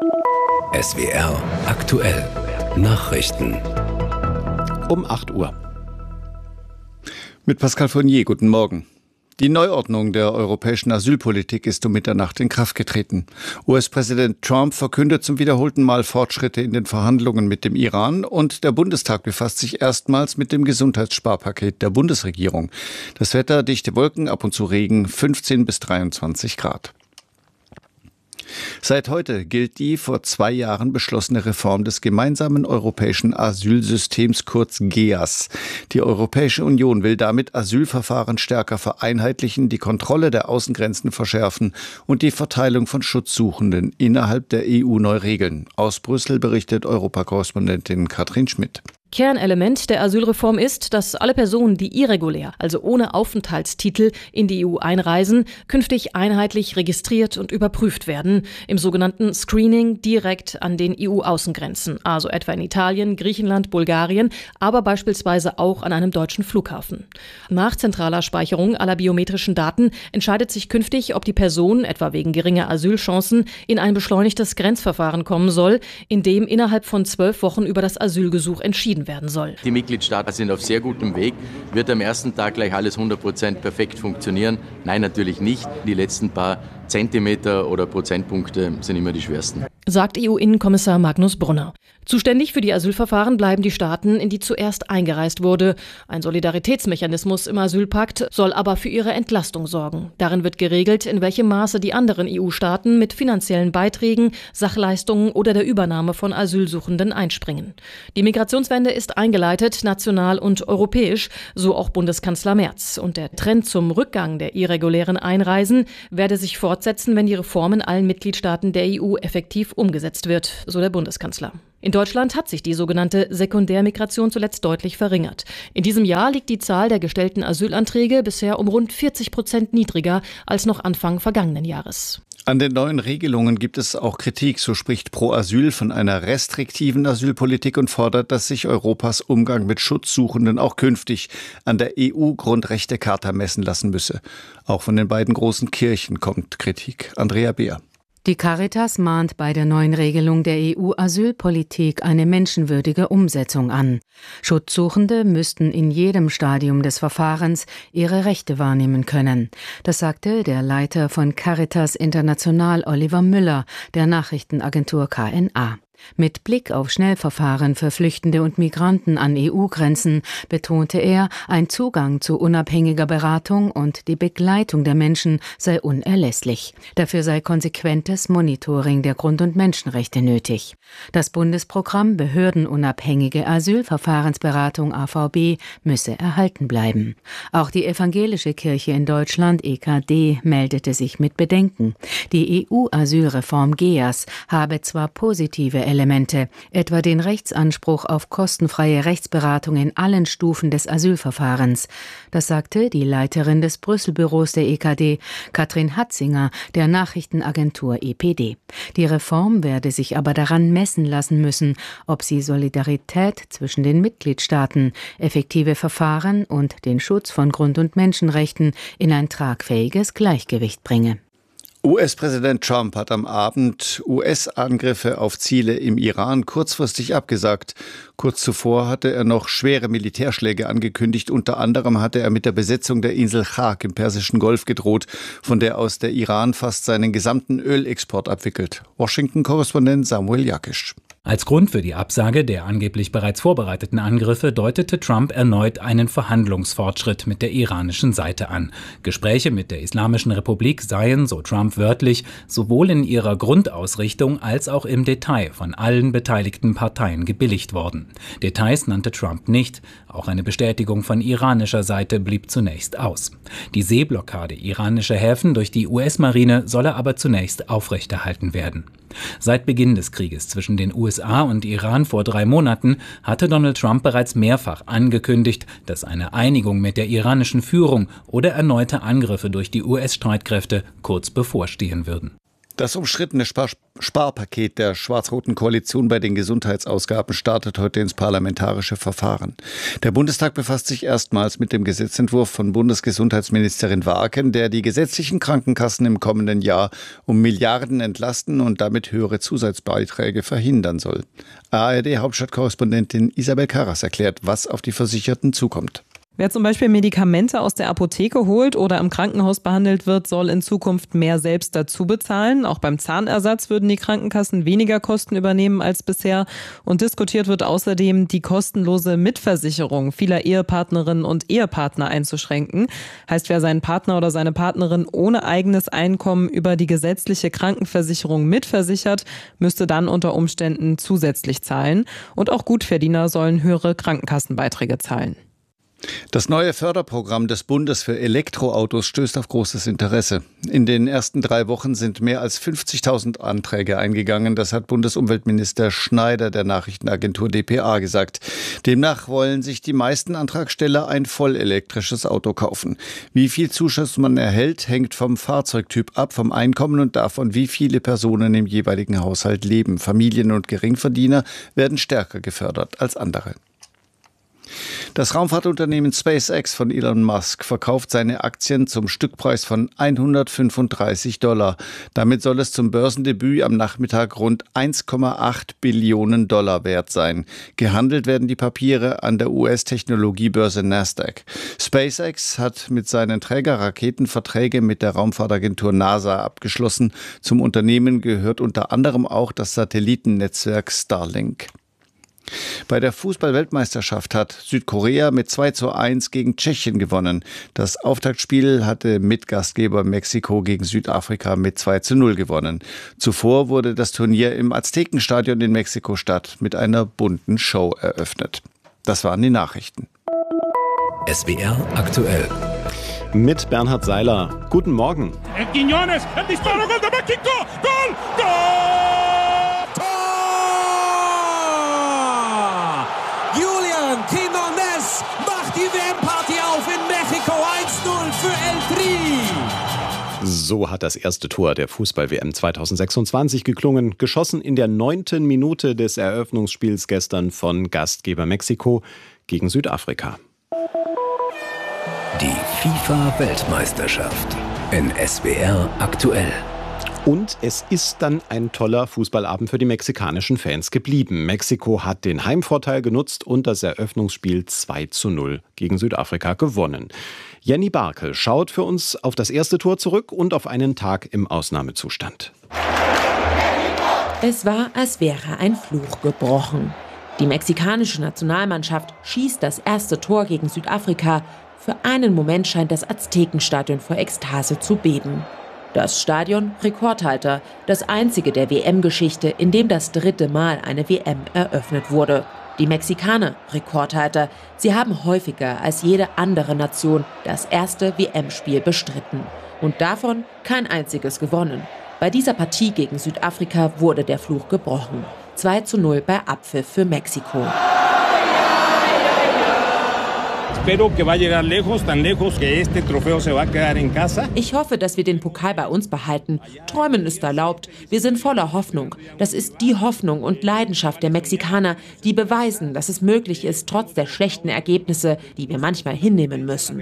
SWR aktuell. Nachrichten. Um 8 Uhr. Mit Pascal Fournier, guten Morgen. Die Neuordnung der europäischen Asylpolitik ist um Mitternacht in Kraft getreten. US-Präsident Trump verkündet zum wiederholten Mal Fortschritte in den Verhandlungen mit dem Iran und der Bundestag befasst sich erstmals mit dem Gesundheitssparpaket der Bundesregierung. Das Wetter, dichte Wolken, ab und zu Regen, 15 bis 23 Grad. Seit heute gilt die vor 2 Jahren beschlossene Reform des gemeinsamen europäischen Asylsystems, kurz GEAS. Die Europäische Union will damit Asylverfahren stärker vereinheitlichen, die Kontrolle der Außengrenzen verschärfen und die Verteilung von Schutzsuchenden innerhalb der EU neu regeln. Aus Brüssel berichtet Europakorrespondentin Katrin Schmidt. Kernelement der Asylreform ist, dass alle Personen, die irregulär, also ohne Aufenthaltstitel, in die EU einreisen, künftig einheitlich registriert und überprüft werden, im sogenannten Screening direkt an den EU-Außengrenzen, also etwa in Italien, Griechenland, Bulgarien, aber beispielsweise auch an einem deutschen Flughafen. Nach zentraler Speicherung aller biometrischen Daten entscheidet sich künftig, ob die Person, etwa wegen geringer Asylchancen, in ein beschleunigtes Grenzverfahren kommen soll, in dem innerhalb von 12 Wochen über das Asylgesuch entschieden werden soll. Die Mitgliedstaaten sind auf sehr gutem Weg. Wird am ersten Tag gleich alles 100% perfekt funktionieren? Nein, natürlich nicht. Die letzten paar Zentimeter oder Prozentpunkte sind immer die schwersten. Sagt EU-Innenkommissar Magnus Brunner. Zuständig für die Asylverfahren bleiben die Staaten, in die zuerst eingereist wurde. Ein Solidaritätsmechanismus im Asylpakt soll aber für ihre Entlastung sorgen. Darin wird geregelt, in welchem Maße die anderen EU-Staaten mit finanziellen Beiträgen, Sachleistungen oder der Übernahme von Asylsuchenden einspringen. Die Migrationswende ist eingeleitet, national und europäisch, so auch Bundeskanzler Merz. Und der Trend zum Rückgang der irregulären Einreisen werde sich fortsetzen, wenn die Reform in allen Mitgliedstaaten der EU effektiv umgesetzt wird, so der Bundeskanzler. In Deutschland hat sich die sogenannte Sekundärmigration zuletzt deutlich verringert. In diesem Jahr liegt die Zahl der gestellten Asylanträge bisher um rund 40% niedriger als noch Anfang vergangenen Jahres. An den neuen Regelungen gibt es auch Kritik. So spricht Pro Asyl von einer restriktiven Asylpolitik und fordert, dass sich Europas Umgang mit Schutzsuchenden auch künftig an der EU-Grundrechtecharta messen lassen müsse. Auch von den beiden großen Kirchen kommt Kritik. Andrea Beer. Die Caritas mahnt bei der neuen Regelung der EU-Asylpolitik eine menschenwürdige Umsetzung an. Schutzsuchende müssten in jedem Stadium des Verfahrens ihre Rechte wahrnehmen können. Das sagte der Leiter von Caritas International Oliver Müller der Nachrichtenagentur KNA. Mit Blick auf Schnellverfahren für Flüchtende und Migranten an EU-Grenzen betonte er, ein Zugang zu unabhängiger Beratung und die Begleitung der Menschen sei unerlässlich. Dafür sei konsequentes Monitoring der Grund- und Menschenrechte nötig. Das Bundesprogramm Behördenunabhängige Asylverfahrensberatung AVB müsse erhalten bleiben. Auch die evangelische Kirche in Deutschland, EKD, meldete sich mit Bedenken. Die EU-Asylreform GEAS habe zwar positive Elemente, etwa den Rechtsanspruch auf kostenfreie Rechtsberatung in allen Stufen des Asylverfahrens. Das sagte die Leiterin des Brüsselbüros der EKD, Katrin Hatzinger, der Nachrichtenagentur EPD. Die Reform werde sich aber daran messen lassen müssen, ob sie Solidarität zwischen den Mitgliedstaaten, effektive Verfahren und den Schutz von Grund- und Menschenrechten in ein tragfähiges Gleichgewicht bringe. US-Präsident Trump hat am Abend US-Angriffe auf Ziele im Iran kurzfristig abgesagt. Kurz zuvor hatte er noch schwere Militärschläge angekündigt. Unter anderem hatte er mit der Besetzung der Insel Chak im Persischen Golf gedroht, von der aus der Iran fast seinen gesamten Ölexport abwickelt. Washington-Korrespondent Samuel Jakisch. Als Grund für die Absage der angeblich bereits vorbereiteten Angriffe deutete Trump erneut einen Verhandlungsfortschritt mit der iranischen Seite an. Gespräche mit der Islamischen Republik seien, so Trump wörtlich, sowohl in ihrer Grundausrichtung als auch im Detail von allen beteiligten Parteien gebilligt worden. Details nannte Trump nicht. Auch eine Bestätigung von iranischer Seite blieb zunächst aus. Die Seeblockade iranischer Häfen durch die US-Marine solle aber zunächst aufrechterhalten werden. Seit Beginn des Krieges zwischen den USA und Iran vor 3 Monaten hatte Donald Trump bereits mehrfach angekündigt, dass eine Einigung mit der iranischen Führung oder erneute Angriffe durch die US-Streitkräfte kurz bevorstehen würden. Das umstrittene Sparpaket der schwarz-roten Koalition bei den Gesundheitsausgaben startet heute ins parlamentarische Verfahren. Der Bundestag befasst sich erstmals mit dem Gesetzentwurf von Bundesgesundheitsministerin Warken, der die gesetzlichen Krankenkassen im kommenden Jahr um Milliarden entlasten und damit höhere Zusatzbeiträge verhindern soll. ARD-Hauptstadtkorrespondentin Isabel Karras erklärt, was auf die Versicherten zukommt. Wer zum Beispiel Medikamente aus der Apotheke holt oder im Krankenhaus behandelt wird, soll in Zukunft mehr selbst dazu bezahlen. Auch beim Zahnersatz würden die Krankenkassen weniger Kosten übernehmen als bisher. Und diskutiert wird außerdem, die kostenlose Mitversicherung vieler Ehepartnerinnen und Ehepartner einzuschränken. Heißt, wer seinen Partner oder seine Partnerin ohne eigenes Einkommen über die gesetzliche Krankenversicherung mitversichert, müsste dann unter Umständen zusätzlich zahlen. Und auch Gutverdiener sollen höhere Krankenkassenbeiträge zahlen. Das neue Förderprogramm des Bundes für Elektroautos stößt auf großes Interesse. In den ersten 3 Wochen sind mehr als 50.000 Anträge eingegangen. Das hat Bundesumweltminister Schneider der Nachrichtenagentur dpa gesagt. Demnach wollen sich die meisten Antragsteller ein vollelektrisches Auto kaufen. Wie viel Zuschuss man erhält, hängt vom Fahrzeugtyp ab, vom Einkommen und davon, wie viele Personen im jeweiligen Haushalt leben. Familien und Geringverdiener werden stärker gefördert als andere. Das Raumfahrtunternehmen SpaceX von Elon Musk verkauft seine Aktien zum Stückpreis von $135. Damit soll es zum Börsendebüt am Nachmittag rund 1,8 Billionen Dollar wert sein. Gehandelt werden die Papiere an der US-Technologiebörse Nasdaq. SpaceX hat mit seinen Trägerraketen Verträge mit der Raumfahrtagentur NASA abgeschlossen. Zum Unternehmen gehört unter anderem auch das Satellitennetzwerk Starlink. Bei der Fußball-Weltmeisterschaft hat Südkorea mit 2:1 gegen Tschechien gewonnen. Das Auftaktspiel hatte Mitgastgeber Mexiko gegen Südafrika mit 2:0 gewonnen. Zuvor wurde das Turnier im Aztekenstadion in Mexiko-Stadt mit einer bunten Show eröffnet. Das waren die Nachrichten. SWR aktuell. Mit Bernhard Seiler. Guten Morgen. Quiñones, el disparo, gol de México, gol, gol! Quiñones macht die WM-Party auf in Mexiko. 1:0 für El Tri. So hat das erste Tor der Fußball-WM 2026 geklungen, geschossen in der 9. Minute des Eröffnungsspiels gestern von Gastgeber Mexiko gegen Südafrika. Die FIFA-Weltmeisterschaft in SWR aktuell. Und es ist dann ein toller Fußballabend für die mexikanischen Fans geblieben. Mexiko hat den Heimvorteil genutzt und das Eröffnungsspiel 2:0 gegen Südafrika gewonnen. Jenny Barke schaut für uns auf das erste Tor zurück und auf einen Tag im Ausnahmezustand. Es war, als wäre ein Fluch gebrochen. Die mexikanische Nationalmannschaft schießt das erste Tor gegen Südafrika. Für einen Moment scheint das Aztekenstadion vor Ekstase zu beben. Das Stadion Rekordhalter, das einzige der WM-Geschichte, in dem das 3. Mal eine WM eröffnet wurde. Die Mexikaner Rekordhalter, sie haben häufiger als jede andere Nation das erste WM-Spiel bestritten. Und davon kein einziges gewonnen. Bei dieser Partie gegen Südafrika wurde der Fluch gebrochen. 2:0 bei Abpfiff für Mexiko. Ich hoffe, dass wir den Pokal bei uns behalten. Träumen ist erlaubt. Wir sind voller Hoffnung. Das ist die Hoffnung und Leidenschaft der Mexikaner, die beweisen, dass es möglich ist, trotz der schlechten Ergebnisse, die wir manchmal hinnehmen müssen.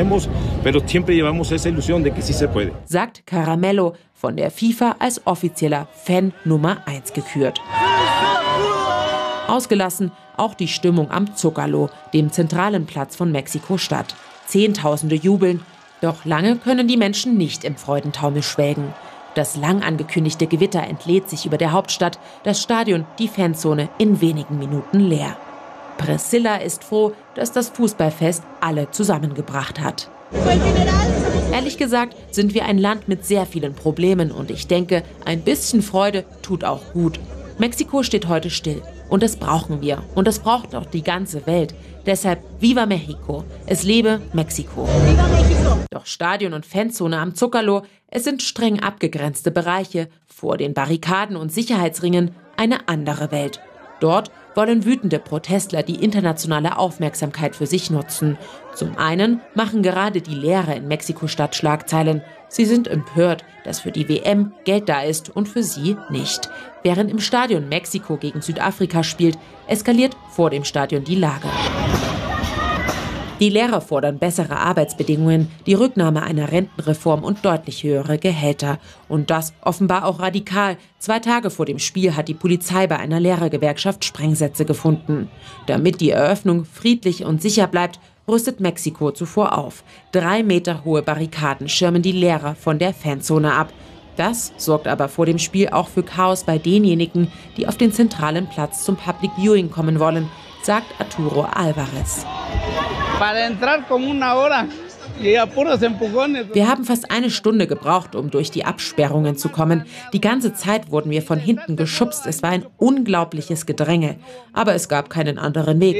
Sagt Caramello, von der FIFA als offizieller Fan Nummer 1 gekürt. Ausgelassen auch die Stimmung am Zócalo, dem zentralen Platz von Mexiko-Stadt. Zehntausende jubeln, doch lange können die Menschen nicht im Freudentaumel schwelgen. Das lang angekündigte Gewitter entlädt sich über der Hauptstadt, das Stadion, die Fanzone in wenigen Minuten leer. Priscilla ist froh, dass das Fußballfest alle zusammengebracht hat. Ehrlich gesagt sind wir ein Land mit sehr vielen Problemen und ich denke, ein bisschen Freude tut auch gut. Mexiko steht heute still. Und das brauchen wir. Und das braucht auch die ganze Welt. Deshalb Viva México. Es lebe Mexiko. Doch Stadion und Fanzone am Zócalo, es sind streng abgegrenzte Bereiche. Vor den Barrikaden und Sicherheitsringen eine andere Welt. Dort wollen wütende Protestler die internationale Aufmerksamkeit für sich nutzen. Zum einen machen gerade die Lehrer in Mexiko-Stadt Schlagzeilen. Sie sind empört, dass für die WM Geld da ist und für sie nicht. Während im Stadion Mexiko gegen Südafrika spielt, eskaliert vor dem Stadion die Lage. Die Lehrer fordern bessere Arbeitsbedingungen, die Rücknahme einer Rentenreform und deutlich höhere Gehälter. Und das offenbar auch radikal. 2 Tage vor dem Spiel hat die Polizei bei einer Lehrergewerkschaft Sprengsätze gefunden. Damit die Eröffnung friedlich und sicher bleibt, rüstet Mexiko zuvor auf. 3 Meter hohe Barrikaden schirmen die Lehrer von der Fanzone ab. Das sorgt aber vor dem Spiel auch für Chaos bei denjenigen, die auf den zentralen Platz zum Public Viewing kommen wollen, sagt Arturo Alvarez. Wir haben fast 1 Stunde gebraucht, um durch die Absperrungen zu kommen. Die ganze Zeit wurden wir von hinten geschubst. Es war ein unglaubliches Gedränge. Aber es gab keinen anderen Weg.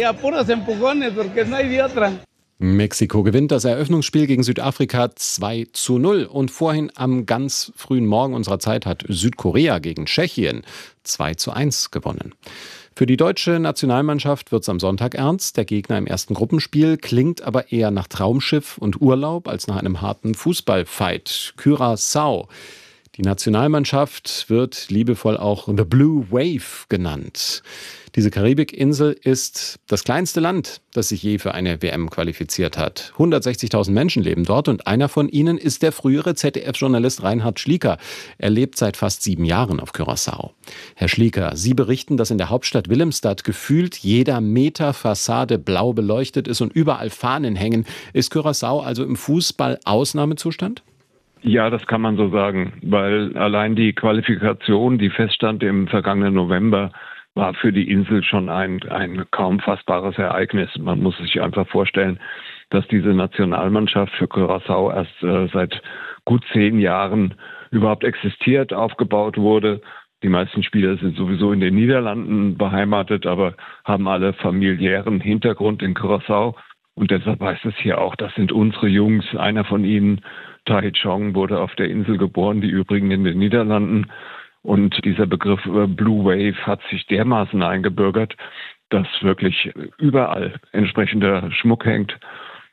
Mexiko gewinnt das Eröffnungsspiel gegen Südafrika 2:0. Und vorhin am ganz frühen Morgen unserer Zeit hat Südkorea gegen Tschechien 2:1 gewonnen. Für die deutsche Nationalmannschaft wird es am Sonntag ernst. Der Gegner im ersten Gruppenspiel klingt aber eher nach Traumschiff und Urlaub als nach einem harten Fußballfight. Curaçao. Die Nationalmannschaft wird liebevoll auch The Blue Wave genannt. Diese Karibikinsel ist das kleinste Land, das sich je für eine WM qualifiziert hat. 160.000 Menschen leben dort und einer von ihnen ist der frühere ZDF-Journalist Reinhard Schlieker. Er lebt seit fast 7 Jahren auf Curaçao. Herr Schlieker, Sie berichten, dass in der Hauptstadt Willemstad gefühlt jeder Meter Fassade blau beleuchtet ist und überall Fahnen hängen. Ist Curaçao also im Fußball Ausnahmezustand? Ja, das kann man so sagen, weil allein die Qualifikation, die feststand im vergangenen November, war für die Insel schon ein kaum fassbares Ereignis. Man muss sich einfach vorstellen, dass diese Nationalmannschaft für Curaçao erst seit gut 10 Jahren überhaupt existiert, aufgebaut wurde. Die meisten Spieler sind sowieso in den Niederlanden beheimatet, aber haben alle familiären Hintergrund in Curaçao. Und deshalb heißt es hier auch, das sind unsere Jungs. Einer von ihnen, Tai Chong, wurde auf der Insel geboren, die übrigen in den Niederlanden. Und dieser Begriff Blue Wave hat sich dermaßen eingebürgert, dass wirklich überall entsprechender Schmuck hängt